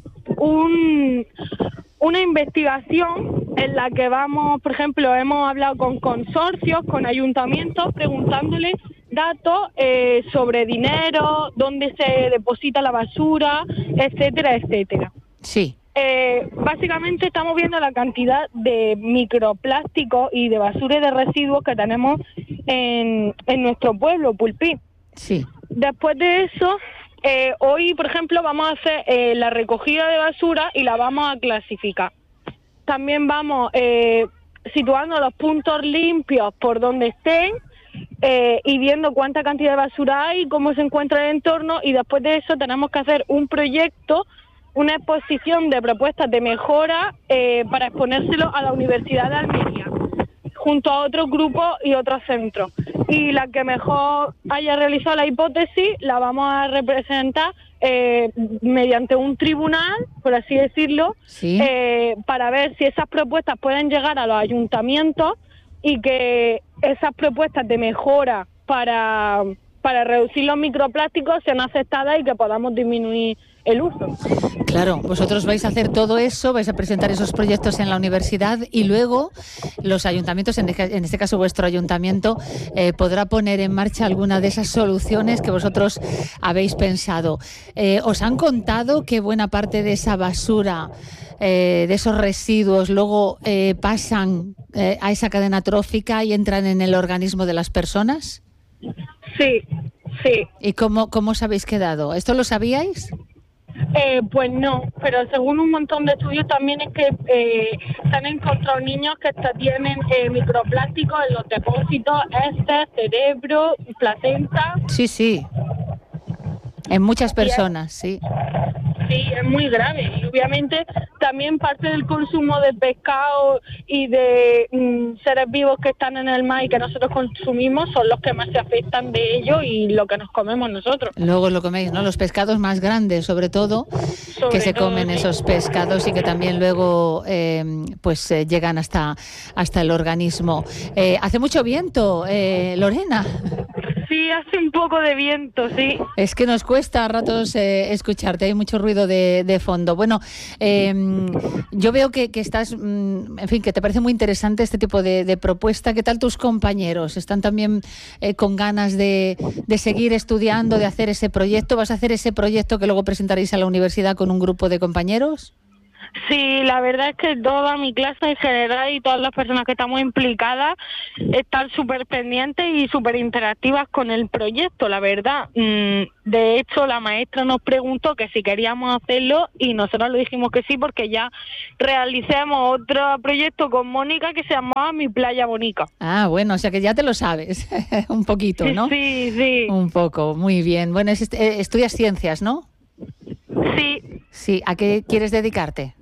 un, una investigación en la que vamos, por ejemplo, hemos hablado con consorcios, con ayuntamientos, preguntándoles datos eh, sobre dinero, dónde se deposita la basura, etcétera, etcétera. Sí. Eh, básicamente estamos viendo la cantidad de microplásticos y de basura y de residuos que tenemos en, en nuestro pueblo, Pulpí. Sí. Después de eso, eh, hoy, por ejemplo, vamos a hacer eh, la recogida de basura y la vamos a clasificar. También vamos eh, situando los puntos limpios por donde estén eh, y viendo cuánta cantidad de basura hay, cómo se encuentra el entorno, y después de eso tenemos que hacer un proyecto, una exposición de propuestas de mejora eh, para exponérselo a la Universidad de Almería, junto a otros grupos y otros centros. Y la que mejor haya realizado la hipótesis la vamos a representar eh, mediante un tribunal, por así decirlo, Sí. eh, para ver si esas propuestas pueden llegar a los ayuntamientos y que esas propuestas de mejora para, para reducir los microplásticos sean aceptadas y que podamos disminuir el uso. Claro, vosotros vais a hacer todo eso, vais a presentar esos proyectos en la universidad y luego los ayuntamientos, en en este caso vuestro ayuntamiento, eh, podrá poner en marcha alguna de esas soluciones que vosotros habéis pensado. Eh, ¿Os han contado que buena parte de esa basura, eh, de esos residuos, luego eh, pasan eh, a esa cadena trófica y entran en el organismo de las personas? Sí, sí. ¿Y cómo, cómo os habéis quedado? ¿Esto lo sabíais? Eh, pues no, pero según un montón de estudios también es que eh, se han encontrado niños que hasta tienen eh, microplásticos en los depósitos, este, cerebro, placenta. Sí, sí. En muchas personas, sí. Sí, es muy grave. Y obviamente también parte del consumo de pescado y de mm, seres vivos que están en el mar y que nosotros consumimos son los que más se afectan de ello y lo que nos comemos nosotros. Luego lo coméis, ¿no? Los pescados más grandes, sobre todo, Sobre que se todo, comen sí. esos pescados y que también luego eh, pues eh, llegan hasta, hasta el organismo. Eh, hace mucho viento, eh, Lorena. Sí, sí, hace un poco de viento, sí. Es que nos cuesta a ratos eh, escucharte, hay mucho ruido de, de fondo. Bueno, eh, yo veo que, que estás, mm, en fin, que te parece muy interesante este tipo de, de propuesta. ¿Qué tal tus compañeros? ¿Están también eh, con ganas de, de seguir estudiando, de hacer ese proyecto? ¿Vas a hacer ese proyecto que luego presentaréis a la universidad con un grupo de compañeros? Sí, la verdad es que toda mi clase en general y todas las personas que estamos implicadas están súper pendientes y súper interactivas con el proyecto, la verdad. De hecho, la maestra nos preguntó que si queríamos hacerlo y nosotros le dijimos que sí, porque ya realicemos otro proyecto con Mónica que se llamaba Mi Playa Bonica. Ah, bueno, o sea que ya te lo sabes, un poquito, ¿no? Sí, sí. Un poco, muy bien. Bueno, es, eh, estudias ciencias, ¿no? Sí. Sí, ¿a qué quieres dedicarte?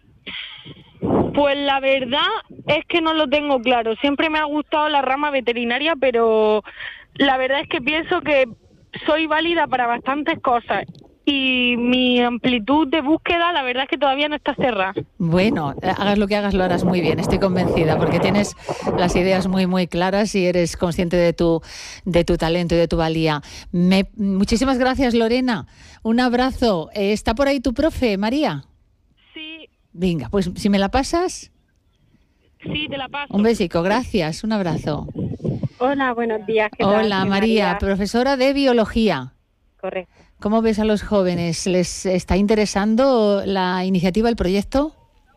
Pues la verdad es que no lo tengo claro. Siempre me ha gustado la rama veterinaria, pero la verdad es que pienso que soy válida para bastantes cosas y mi amplitud de búsqueda la verdad es que todavía no está cerrada. Bueno, hagas lo que hagas, lo harás muy bien, estoy convencida, porque tienes las ideas muy, muy claras y eres consciente de tu, de tu talento y de tu valía. Me, muchísimas gracias, Lorena. Un abrazo. ¿Está por ahí tu profe, María? Sí. Venga, pues si me la pasas... Sí, te la paso. Un besico, gracias, un abrazo. Hola, buenos días. ¿Qué tal? Hola, María, María, profesora de biología. Correcto. ¿Cómo ves a los jóvenes? ¿Les está interesando la iniciativa, el proyecto?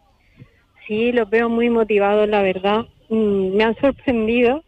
Sí, los veo muy motivados, la verdad. Mm, me han sorprendido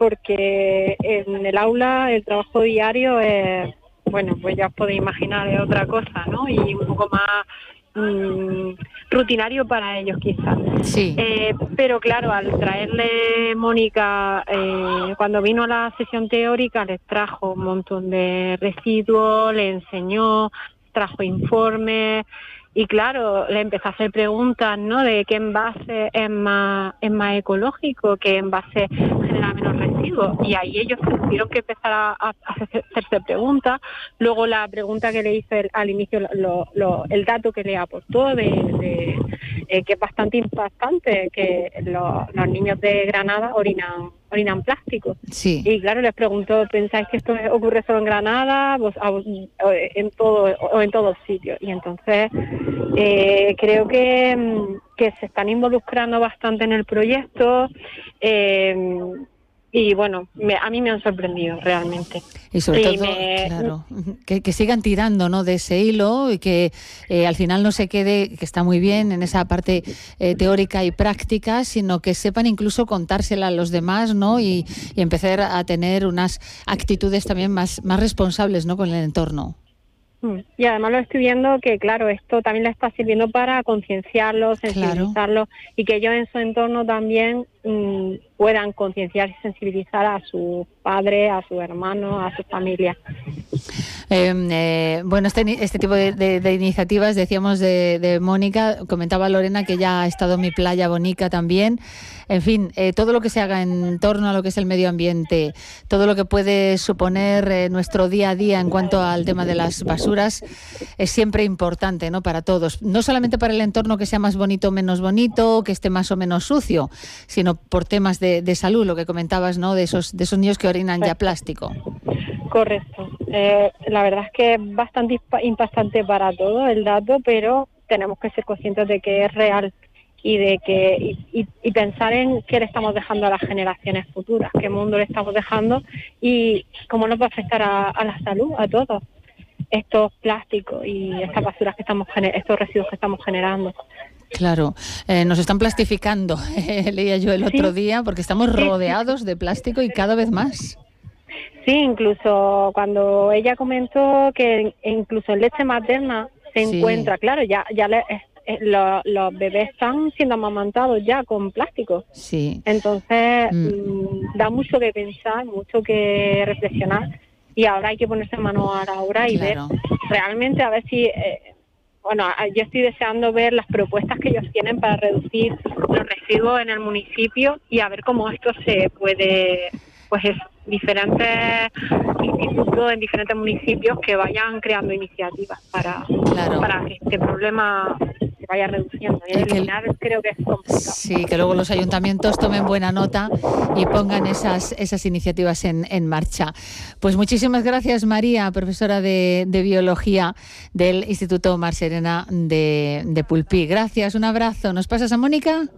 porque en el aula el trabajo diario es, bueno, pues ya os podéis imaginar, es otra cosa, ¿no? Y un poco más mmm, rutinario para ellos quizás. Sí. Eh, pero claro, al traerle Mónica, eh, cuando vino a la sesión teórica, les trajo un montón de residuos, le enseñó, trajo informes y claro, le empezó a hacer preguntas, ¿no? De qué envase es más, es más ecológico, qué envase genera menos residuos. Y ahí ellos tuvieron que empezar a, a hacerse preguntas. Luego la pregunta que le hizo el, al inicio, lo, lo, el dato que le aportó, de, de eh, que es bastante impactante, que los, los niños de Granada orinan orinan plástico. Sí. Y claro, les preguntó, ¿pensáis que esto ocurre solo en Granada vos, a, o en todo o en todos sitios? Y entonces eh, creo que, que se están involucrando bastante en el proyecto eh, y bueno, me, a mí me han sorprendido realmente. Y sobre sí, todo, me... claro, que, que sigan tirando, ¿no?, de ese hilo y que eh, al final no se quede, que está muy bien en esa parte eh, teórica y práctica, sino que sepan incluso contársela a los demás, ¿no?, y, y empezar a tener unas actitudes también más, más responsables, ¿no?, con el entorno. Y además lo estoy viendo que, claro, esto también le está sirviendo para concienciarlos, sensibilizarlos, claro, y que ellos en su entorno también mmm, puedan concienciar y sensibilizar a sus padres, a sus hermanos, a su familia. Eh, eh, bueno, este, este tipo de, de, de iniciativas, decíamos de, de Mónica, comentaba Lorena que ya ha estado en Mi Playa Bonica también. En fin, eh, todo lo que se haga en torno a lo que es el medio ambiente, todo lo que puede suponer eh, nuestro día a día en cuanto al tema de las basuras, es siempre importante, ¿no?, para todos. No solamente para el entorno, que sea más bonito o menos bonito, que esté más o menos sucio, sino por temas de, de salud, lo que comentabas, ¿no?, de esos, de esos niños que orinan ya plástico. Correcto. Eh, la verdad es que es bastante impactante para todo el dato, pero tenemos que ser conscientes de que es real y de que y, y, y pensar en qué le estamos dejando a las generaciones futuras, qué mundo le estamos dejando y cómo nos va a afectar a, a la salud, a todos estos plásticos y estas basuras que estamos estos residuos que estamos generando. Claro, eh, nos están plastificando, eh, leía yo el otro sí. día, porque estamos rodeados de plástico y cada vez más. Sí, incluso cuando ella comentó que incluso en leche materna se sí. encuentra, claro, ya ya le, eh, lo, los bebés están siendo amamantados ya con plástico. Sí. Entonces mm. mmm, da mucho que pensar, mucho que reflexionar y ahora hay que ponerse mano a la obra y claro. ver realmente a ver si... Eh, bueno, yo estoy deseando ver las propuestas que ellos tienen para reducir los residuos en el municipio y a ver cómo esto se puede, pues es diferentes institutos en diferentes municipios que vayan creando iniciativas para, claro. para que este problema se vaya reduciendo. Y eliminar creo que es complicado. Sí, que luego los ayuntamientos tomen buena nota y pongan esas, esas iniciativas en, en marcha. Pues muchísimas gracias, María, profesora de, de Biología del Instituto Mar Serena de, de Pulpí. Gracias, un abrazo. ¿Nos pasas a Mónica?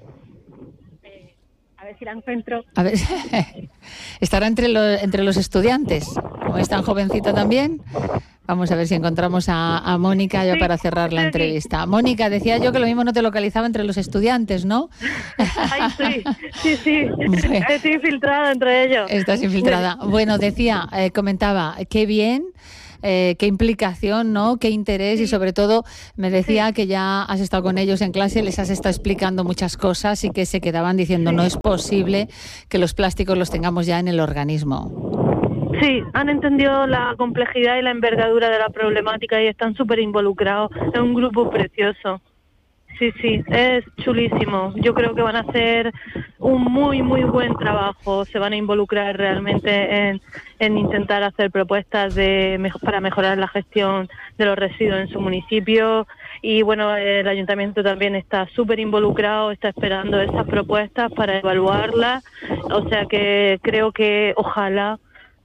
Eh, a ver si la encuentro. A ver, estará entre, lo, entre los estudiantes, como es tan jovencita también. Vamos a ver si encontramos a, a Mónica ya sí, para cerrar la entrevista. Mónica, decía yo que lo mismo no te localizaba entre los estudiantes, ¿no? Ay, sí, sí, sí. Bueno, estoy infiltrada entre ellos. Estás infiltrada. Bueno, decía, eh, comentaba, qué bien. Eh, qué implicación, ¿no? Qué interés sí. Y sobre todo me decía sí. que ya has estado con ellos en clase, les has estado explicando muchas cosas y que se quedaban diciendo sí. no es posible que los plásticos los tengamos ya en el organismo. Sí, han entendido la complejidad y la envergadura de la problemática y están súper involucrados. Es un grupo precioso. Sí, sí, es chulísimo. Yo creo que van a hacer un muy, muy buen trabajo. Se van a involucrar realmente en, en intentar hacer propuestas de para mejorar la gestión de los residuos en su municipio. Y bueno, el ayuntamiento también está súper involucrado, está esperando esas propuestas para evaluarlas. O sea que creo que ojalá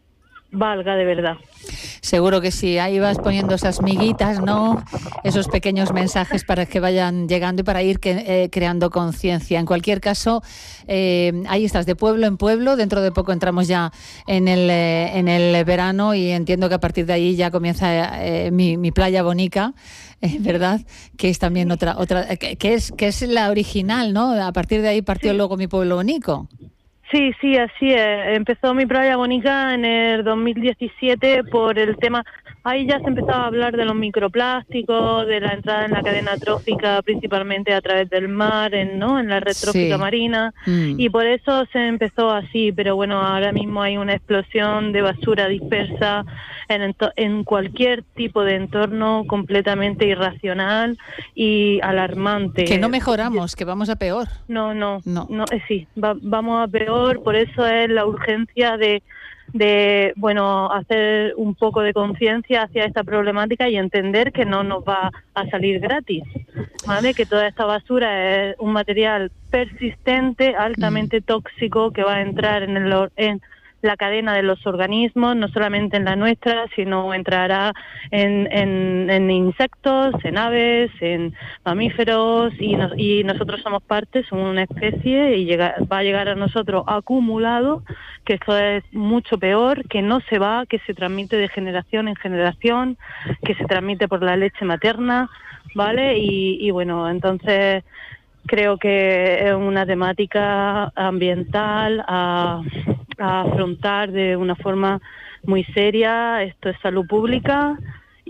valga de verdad. Seguro que sí, ahí vas poniendo esas miguitas, ¿no? Esos pequeños mensajes para que vayan llegando y para ir que, eh, creando conciencia. En cualquier caso, eh, ahí estás, de pueblo en pueblo. Dentro de poco entramos ya en el, eh, en el verano y entiendo que a partir de ahí ya comienza eh, mi, mi playa bonica, eh, ¿verdad? Que es también otra, otra que, que es que es la original, ¿no? A partir de ahí partió sí. luego mi pueblo bonico. Sí, sí, así es. Empezó mi playa bonica en el dos mil diecisiete por el tema. Ahí ya se empezaba a hablar de los microplásticos, de la entrada en la cadena trófica, principalmente a través del mar, en, ¿no? en la red trófica sí. marina, mm. y por eso se empezó así. Pero bueno, ahora mismo hay una explosión de basura dispersa en, en cualquier tipo de entorno completamente irracional y alarmante. Que no mejoramos, que vamos a peor. No, no, no, no eh, sí, va, vamos a peor. Por eso es la urgencia de de bueno hacer un poco de conciencia hacia esta problemática y entender que no nos va a salir gratis, ¿vale? Que toda esta basura es un material persistente, altamente mm. tóxico, que va a entrar en el en la cadena de los organismos, no solamente en la nuestra, sino entrará en, en, en insectos, en aves, en mamíferos, y, nos, y nosotros somos parte, somos una especie, y llega, va a llegar a nosotros acumulado, que esto es mucho peor, que no se va, que se transmite de generación en generación, que se transmite por la leche materna, ¿vale? Y, y bueno, entonces creo que es una temática ambiental a, a afrontar de una forma muy seria. Esto es salud pública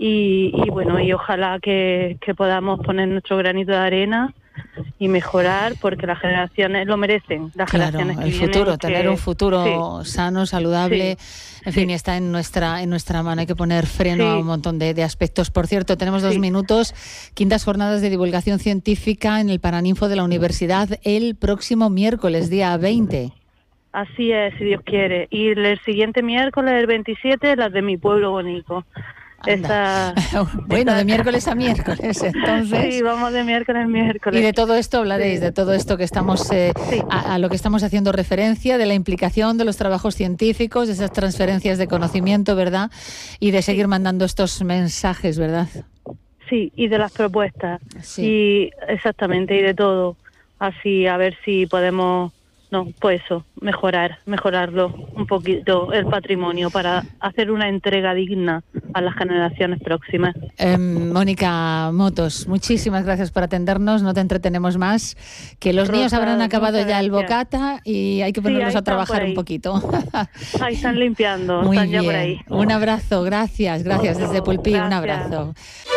y, y bueno, y ojalá que, que podamos poner nuestro granito de arena y mejorar, porque las generaciones lo merecen. Las claro, generaciones que el vienen, futuro, que, tener un futuro sí, sano, saludable, sí, en fin, sí. está en nuestra en nuestra mano. Hay que poner freno sí. a un montón de, de aspectos. Por cierto, tenemos dos sí. minutos. Quintas jornadas de divulgación científica en el Paraninfo de la Universidad el próximo miércoles, día veinte. Así es, si Dios quiere. Y el siguiente miércoles, el veintisiete, las de mi pueblo bonito. Esta, bueno, esta... de miércoles a miércoles, entonces. Sí, vamos de miércoles a miércoles. Y de todo esto hablaréis, sí. de todo esto que estamos, eh, sí. a, a lo que estamos haciendo referencia, de la implicación de los trabajos científicos, de esas transferencias de conocimiento, ¿verdad? Y de seguir sí. mandando estos mensajes, ¿verdad? Sí, y de las propuestas. Sí. Y exactamente, y de todo. Así, a ver si podemos... No, pues eso, mejorar, mejorarlo un poquito el patrimonio para hacer una entrega digna a las generaciones próximas. Eh, Mónica Motos, muchísimas gracias por atendernos, no te entretenemos más, que los Rosa, niños habrán acabado ya gracias. el bocata y hay que ponerlos sí, a trabajar un poquito. Ahí están limpiando, Muy están bien. ya por ahí. Un abrazo, gracias, gracias desde Pulpí, gracias. un abrazo.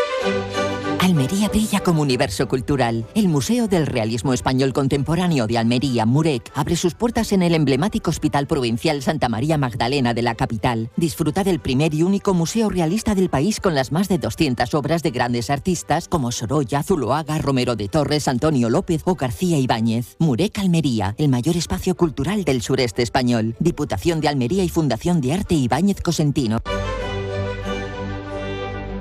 Almería brilla como universo cultural. El Museo del Realismo Español Contemporáneo de Almería, Murec, abre sus puertas en el emblemático Hospital Provincial Santa María Magdalena de la capital. Disfruta del primer y único museo realista del país con las más de doscientas obras de grandes artistas como Sorolla, Zuloaga, Romero de Torres, Antonio López o García Ibáñez. Murec Almería, el mayor espacio cultural del sureste español. Diputación de Almería y Fundación de Arte Ibáñez Cosentino.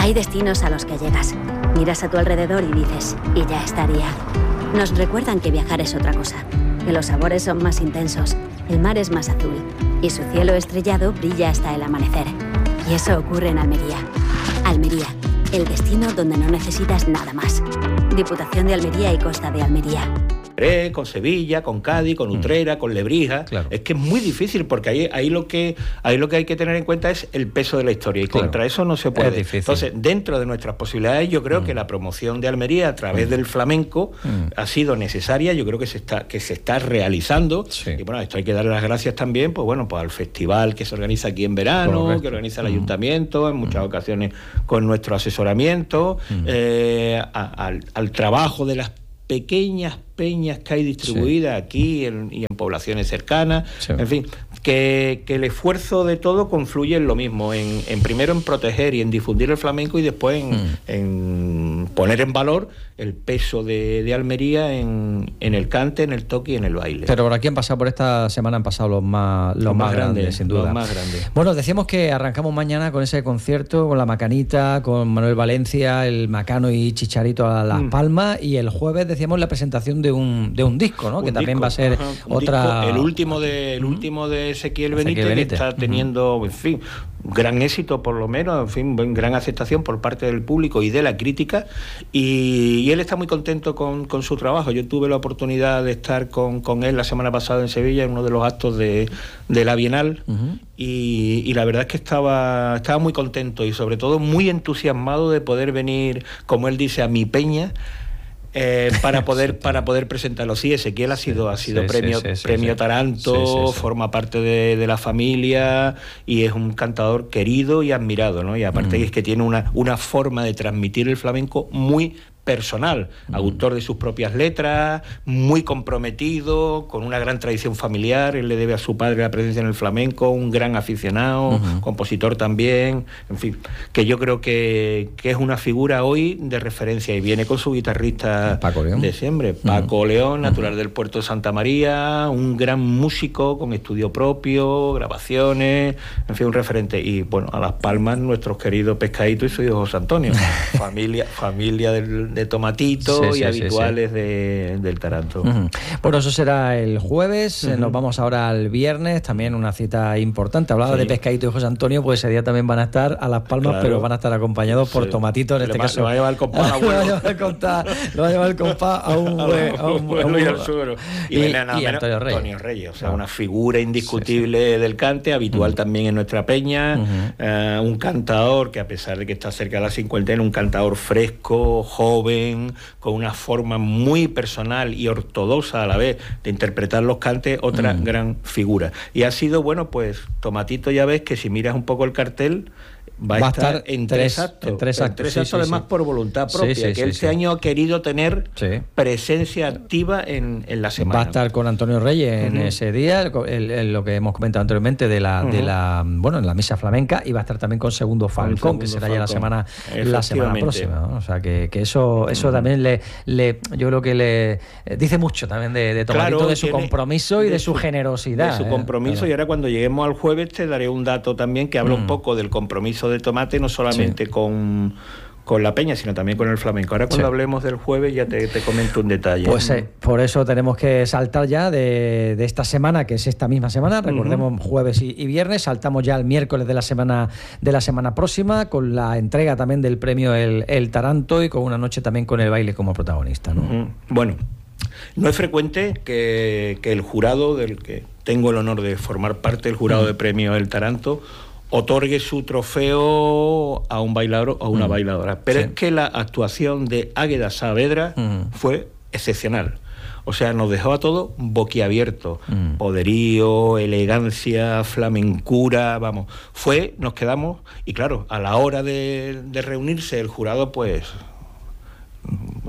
Hay destinos a los que llegas, miras a tu alrededor y dices, y ya estaría. Nos recuerdan que viajar es otra cosa, que los sabores son más intensos, el mar es más azul y su cielo estrellado brilla hasta el amanecer. Y eso ocurre en Almería. Almería, el destino donde no necesitas nada más. Diputación de Almería y Costa de Almería. Con Sevilla, con Cádiz, con Utrera, mm. con Lebrija. Claro. Es que es muy difícil porque ahí, ahí, lo que, ahí lo que hay que tener en cuenta es el peso de la historia y claro. contra eso no se puede. Entonces, dentro de nuestras posibilidades, yo creo mm. que la promoción de Almería a través mm. del flamenco mm. ha sido necesaria, yo creo que se está, que se está realizando. Sí. Y bueno, esto hay que darle las gracias también pues bueno, pues al festival que se organiza aquí en verano, Correcto. que organiza el mm. ayuntamiento, en muchas mm. ocasiones con nuestro asesoramiento, mm. eh, a, al, al trabajo de las pequeñas peñas que hay distribuidas sí. aquí en, y en poblaciones cercanas, sí. en fin, que, que el esfuerzo de todo confluye en lo mismo, en, en primero en proteger y en difundir el flamenco y después en, mm. en poner en valor el peso de, de Almería en, en el cante, en el toque y en el baile. Pero por aquí han pasado, por esta semana han pasado los más, los, los más, más grandes, grandes, sin duda. Los más grandes. Bueno, decíamos que arrancamos mañana con ese concierto, con la Macanita, con Manuel Valencia, el Macano y Chicharito a Las mm. Palmas, y el jueves decíamos la presentación de un, de un disco, ¿no? Un que disco, también va a ser ajá, otra... Disco, el último de el último de Ezequiel Benítez, Ezequiel Benítez. que está teniendo, en fin, gran éxito por lo menos, en fin, gran aceptación por parte del público y de la crítica, y, y él está muy contento con, con su trabajo. Yo tuve la oportunidad de estar con, con él la semana pasada en Sevilla en uno de los actos de, de la Bienal, uh-huh. y, y la verdad es que estaba, estaba muy contento y sobre todo muy entusiasmado de poder venir, como él dice, a mi peña, Eh, para poder sí, para poder presentarlo. Sí, Ezequiel ha sido ha sido sí, premio sí, sí, premio sí, Taranto, sí, sí, sí. forma parte de, de la familia y es un cantador querido y admirado, ¿no? Y aparte mm. es que tiene una una forma de transmitir el flamenco muy personal, mm. autor de sus propias letras, muy comprometido, con una gran tradición familiar. Él le debe a su padre la presencia en el flamenco, un gran aficionado, uh-huh. compositor también, en fin, que yo creo que, que es una figura hoy de referencia y viene con su guitarrista Paco León. de siempre, Paco uh-huh. León, natural uh-huh. del puerto de Santa María, un gran músico con estudio propio, grabaciones, en fin, un referente. Y bueno, a Las Palmas, nuestros queridos Pescadito y su hijo José Antonio, familia, familia del de Tomatito sí, y sí, habituales sí, sí. De, del Taranto. Uh-huh. Bueno, eso será el jueves, uh-huh. nos vamos ahora al viernes, también una cita importante. Hablaba sí. de Pescadito y José Antonio, pues ese día también van a estar a Las Palmas, claro. pero van a estar acompañados por sí. Tomatito, en le este va, caso. Le va a llevar el compás a lo va a llevar el compás, lo va a llevar el compás a un buen, a un buen, y al suero. Y, y, y Antonio Reyes. Antonio Reyes, o sea, claro. una figura indiscutible sí, sí. del cante, habitual uh-huh. también en nuestra peña, uh-huh. uh, un cantador que a pesar de que está cerca de la cincuentena, un cantador fresco, joven, con una forma muy personal y ortodoxa a la vez de interpretar los cantes, otra mm. gran figura. Y ha sido, bueno, pues Tomatito, ya ves que si miras un poco el cartel, va, va a estar, estar en tres, tres actos, en tres actos, en tres actos sí, además sí. por voluntad propia, sí, sí, que sí, este sí. año ha querido tener sí. presencia activa en, en la semana. Va a estar con Antonio Reyes en uh-huh. ese día, el, el, lo que hemos comentado anteriormente de la, uh-huh. de la, bueno, en la misa flamenca, y va a estar también con Segundo Falcón, segundo que será Falcón. ya la semana, la semana próxima, ¿no? O sea que, que eso, eso uh-huh. también le, le, yo creo que le dice mucho también de, de Tomatito, claro, de su compromiso y de, de su, su generosidad. De su compromiso, eh, claro. Y ahora cuando lleguemos al jueves te daré un dato también que habla uh-huh. un poco del compromiso de Tomate, no solamente sí. con, con la peña, sino también con el flamenco. Ahora cuando sí. hablemos del jueves ya te, te comento un detalle. Pues eh, por eso tenemos que saltar ya de, de esta semana, que es esta misma semana, recordemos uh-huh. jueves y, y viernes, saltamos ya al miércoles de la semana de la semana próxima, con la entrega también del premio El, el Taranto y con una noche también con el baile como protagonista, ¿no? Uh-huh. Bueno, no es frecuente que, que el jurado, del que tengo el honor de formar parte del jurado uh-huh. de premio El Taranto, otorgue su trofeo a un bailador o a una mm. bailadora. Pero sí. es que la actuación de Águeda Saavedra mm. fue excepcional. O sea, nos dejó a todos boquiabiertos. Mm. Poderío, elegancia, flamencura, vamos. Fue, nos quedamos, y claro, a la hora de, de reunirse el jurado, pues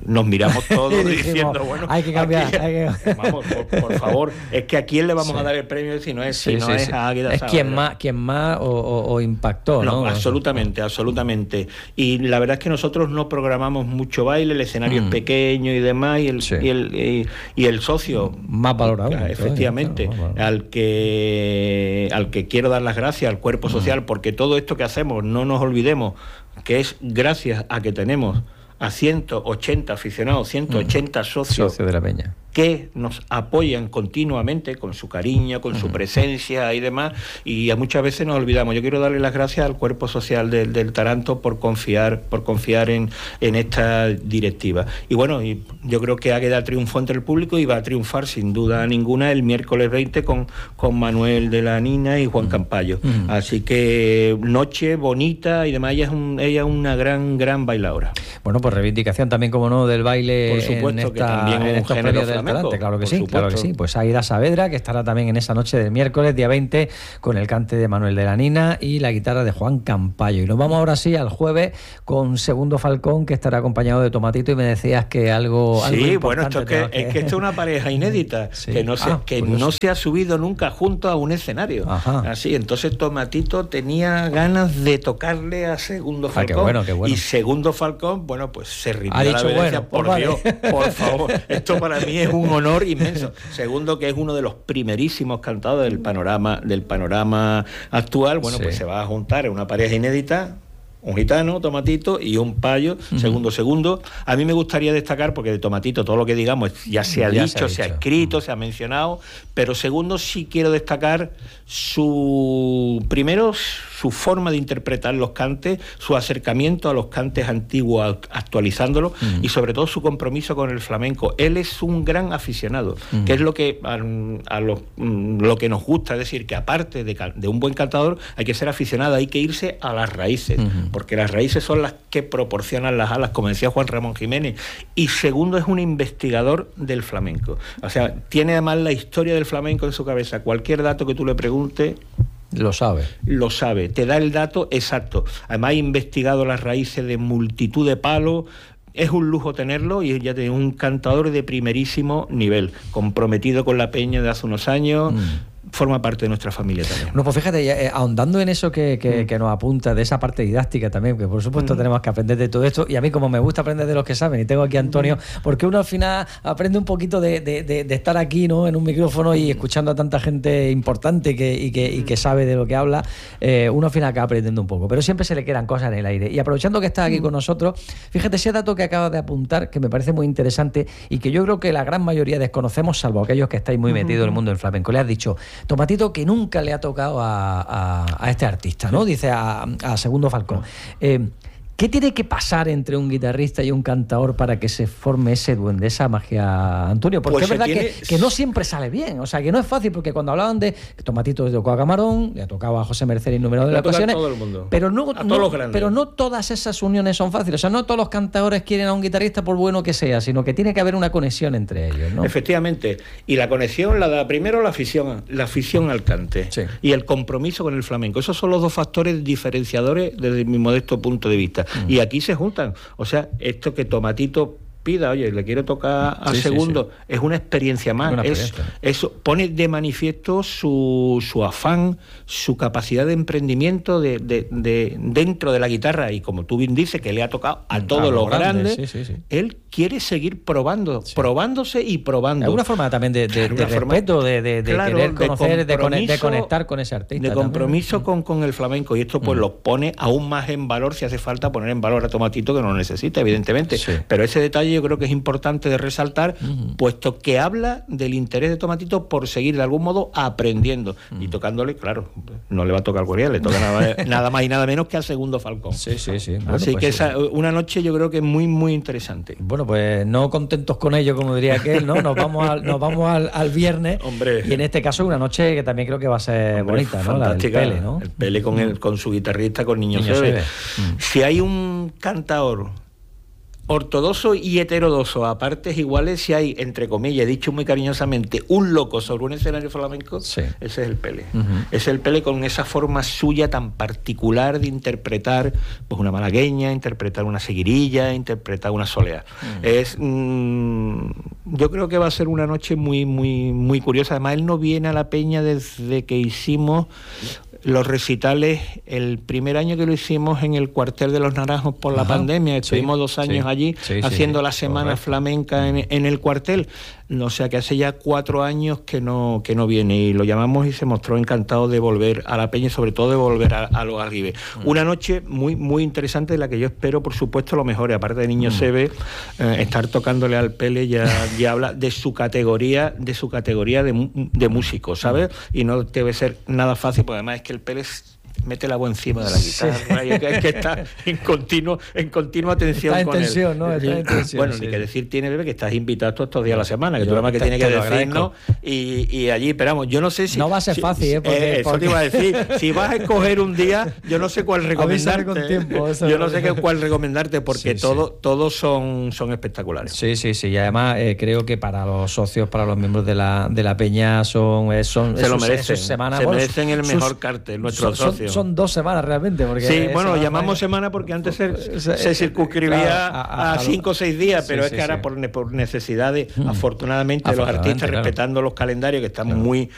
nos miramos todos diciendo, bueno, hay que cambiar. Aquí, hay que... Vamos, por, por favor, es que a quién le vamos sí. a dar el premio si no es, si sí, no sí, es sí. a Águeda Es Saavedra. quien más, quien más o, o, o impactó, ¿no? No, absolutamente, absolutamente. Y la verdad es que nosotros no programamos mucho baile, el escenario mm. es pequeño y demás, y el, sí. y el, y, y el socio... Más valorado. Efectivamente, claro, claro. al que al que quiero dar las gracias, al cuerpo social, mm. porque todo esto que hacemos, no nos olvidemos que es gracias a que tenemos a ciento ochenta aficionados, ciento ochenta mm. socios Socio de la Peña, que nos apoyan continuamente con su cariño, con uh-huh. su presencia y demás, y a muchas veces nos olvidamos. Yo quiero darle las gracias al cuerpo social del, del Taranto por confiar por confiar en, en esta directiva. Y bueno, y yo creo que Águeda triunfó entre el público y va a triunfar sin duda ninguna el miércoles veinte con, con Manuel de la Nina y Juan uh-huh. Campayo. Uh-huh. Así que noche bonita y demás, ella es, un, ella es una gran, gran bailadora. Bueno, pues reivindicación también, como no, del baile. Por supuesto, en esta, que también en un estos género premios del Talante, claro que sí, supuesto. claro que sí. Pues Águeda Saavedra, que estará también en esa noche del miércoles, día veinte, con el cante de Manuel de la Nina y la guitarra de Juan Campayo. Y nos vamos ahora sí al jueves con Segundo Falcón, que estará acompañado de Tomatito, y me decías que algo... Sí, algo bueno, esto es que, que... es que esto es una pareja inédita, sí. que, no se, ah, que no se ha subido nunca junto a un escenario. Ajá. Así, entonces Tomatito tenía ganas de tocarle a Segundo Falcón. Ah, qué bueno, qué bueno. Y Segundo Falcón, bueno, pues se rindió ha dicho, la bueno, por pues Dios, vale. por favor. Esto para mí es un honor inmenso. Segundo, que es uno de los primerísimos cantadores del panorama, del panorama actual, bueno, sí. pues se va a juntar en una pareja inédita. Un gitano, Tomatito, y un payo, uh-huh. segundo, segundo. A mí me gustaría destacar, porque de Tomatito todo lo que digamos ya se ha, ya dicho, se ha dicho, se ha escrito, uh-huh. se ha mencionado, pero segundo sí quiero destacar su... Primero, su forma de interpretar los cantes, su acercamiento a los cantes antiguos, actualizándolos, uh-huh. y sobre todo su compromiso con el flamenco. Él es un gran aficionado, uh-huh. que es lo que a, a lo, lo que nos gusta, es decir, que aparte de, de un buen cantador, hay que ser aficionado, hay que irse a las raíces, uh-huh. porque las raíces son las que proporcionan las alas, como decía Juan Ramón Jiménez. Y segundo, es un investigador del flamenco. O sea, tiene además la historia del flamenco en su cabeza. Cualquier dato que tú le preguntes, lo sabe. Lo sabe, te da el dato exacto. Además, ha investigado las raíces de multitud de palos. Es un lujo tenerlo, y ya tiene un cantador de primerísimo nivel, comprometido con la peña de hace unos años. Mm. Forma parte de nuestra familia también. No, pues fíjate, eh, ahondando en eso que, que, mm. que nos apunta, de esa parte didáctica también, que por supuesto mm. tenemos que aprender de todo esto, y a mí como me gusta aprender de los que saben, y tengo aquí a Antonio, mm. porque uno al final aprende un poquito de, de, de, de estar aquí, ¿no?, en un micrófono y escuchando a tanta gente importante que, y, que, y que sabe de lo que habla, eh, uno al final acaba aprendiendo un poco, pero siempre se le quedan cosas en el aire. Y aprovechando que estás aquí mm. con nosotros, fíjate ese dato que acabas de apuntar, que me parece muy interesante y que yo creo que la gran mayoría desconocemos, salvo aquellos que estáis muy metidos en el mundo del flamenco. Le has dicho, Tomatito, que nunca nunca le ha tocado a, a, a este artista, ¿no? Dice a, a Segundo Falcón. Eh, ¿Qué tiene que pasar entre un guitarrista y un cantador para que se forme ese duende, esa magia, Antonio? Porque pues es verdad tiene... que, que no siempre sale bien, o sea, que no es fácil, porque cuando hablaban de que Tomatito le tocó a Camarón, le ha tocado a José Merced en número de las ocasiones, todo el mundo. Pero no, a no, todos los grandes. Pero no todas esas uniones son fáciles, o sea, no todos los cantadores quieren a un guitarrista por bueno que sea, sino que tiene que haber una conexión entre ellos, ¿no? Efectivamente, y la conexión la da primero la afición, la afición al cante, sí. y el compromiso con el flamenco. Esos son los dos factores diferenciadores desde mi modesto punto de vista. Mm. Y aquí se juntan. O sea, esto que Tomatito pida, oye, le quiero tocar a sí, Segundo, sí, sí. es una experiencia más. Una experiencia. Es, eso pone de manifiesto su, su afán, su capacidad de emprendimiento de, de, de dentro de la guitarra, y como tú bien dices, que le ha tocado a todos a los grandes, grandes sí, sí, sí. él quiere seguir probando, sí. probándose y probando. Es una forma también de, de, claro, de respeto, de, de, de claro, querer conocer, de, de, de conectar con ese artista. De compromiso con, con el flamenco, y esto pues mm. lo pone aún más en valor, si hace falta poner en valor a Tomatito, que no lo necesita, evidentemente, sí. pero ese detalle yo creo que es importante de resaltar, uh-huh. puesto que habla del interés de Tomatito por seguir de algún modo aprendiendo, uh-huh. y tocándole, claro, no le va a tocar cualquiera, le toca nada, nada más y nada menos que al Segundo Falcón. Sí, sí, sí. Bueno, Así pues que sí. esa, una noche yo creo que es muy, muy interesante. Bueno, pues no contentos con ello, como diría aquel, ¿no? Nos vamos al, nos vamos al, al viernes. Hombre. Y en este caso una noche que también creo que va a ser Hombre, bonita, ¿no? Fantástica. La del Pele, ¿no? El Pele con, el, con su guitarrista, con Niño, Niño Seve. Mm. Si hay un cantador ortodoxo y heterodoxo a partes iguales, si hay, entre comillas, dicho muy cariñosamente, un loco sobre un escenario flamenco, sí. ese es el Pele. Uh-huh. Es el Pele con esa forma suya tan particular de interpretar pues una malagueña, interpretar una seguirilla, interpretar una soleá. Uh-huh. Es, mmm, yo creo que va a ser una noche muy, muy, muy curiosa. Además, él no viene a la Peña desde que hicimos los recitales, el primer año que lo hicimos en el Cuartel de los Naranjos por la Ajá, pandemia, estuvimos sí, dos años sí, allí sí, haciendo sí, la semana correcto. flamenca en, en el cuartel, o sea que hace ya cuatro años que no que no viene, y lo llamamos y se mostró encantado de volver a la Peña y sobre todo de volver a, a los Arribes. Mm. Una noche muy muy interesante, de la que yo espero por supuesto lo mejor, y aparte de Niño mm. Sebe, eh, estar tocándole al Pele ya, ya habla de su categoría, de su categoría de, de músico, ¿sabes? Mm. Y no debe ser nada fácil, porque además es que el Pérez mete la voz encima de la guitarra, sí. y es que está en continuo, en continua atención está en con tensión, él. ¿no? Está en tensión, bueno, sí. ni que decir tiene, Bebe, que estás invitado todos estos días a la semana, que yo, tú nada más que tienes que decirnos, y, y allí esperamos. Yo no sé si... No va a ser si, fácil, ¿eh? Porque, eh eso porque... te iba a decir. Si vas a escoger un día, yo no sé cuál recomendarte. Con tiempo, yo no sé qué, cuál recomendarte, porque sí, todo, sí. todos son, son espectaculares. Sí, sí, sí. Y además eh, creo que para los socios, para los miembros de la, de la Peña, son, eh, son se esos, lo merecen. Semanas, se bueno, merecen el sus, mejor cartel, nuestros son, socios. Son, son dos semanas realmente. Porque sí, bueno, lo llamamos semana porque antes se, se, se circunscribía claro, a, a, a cinco o seis días, pero sí, es que sí, ahora sí. por, por necesidades, mm. afortunadamente, afortunadamente, los artistas, claro. respetando los calendarios, que están claro. muy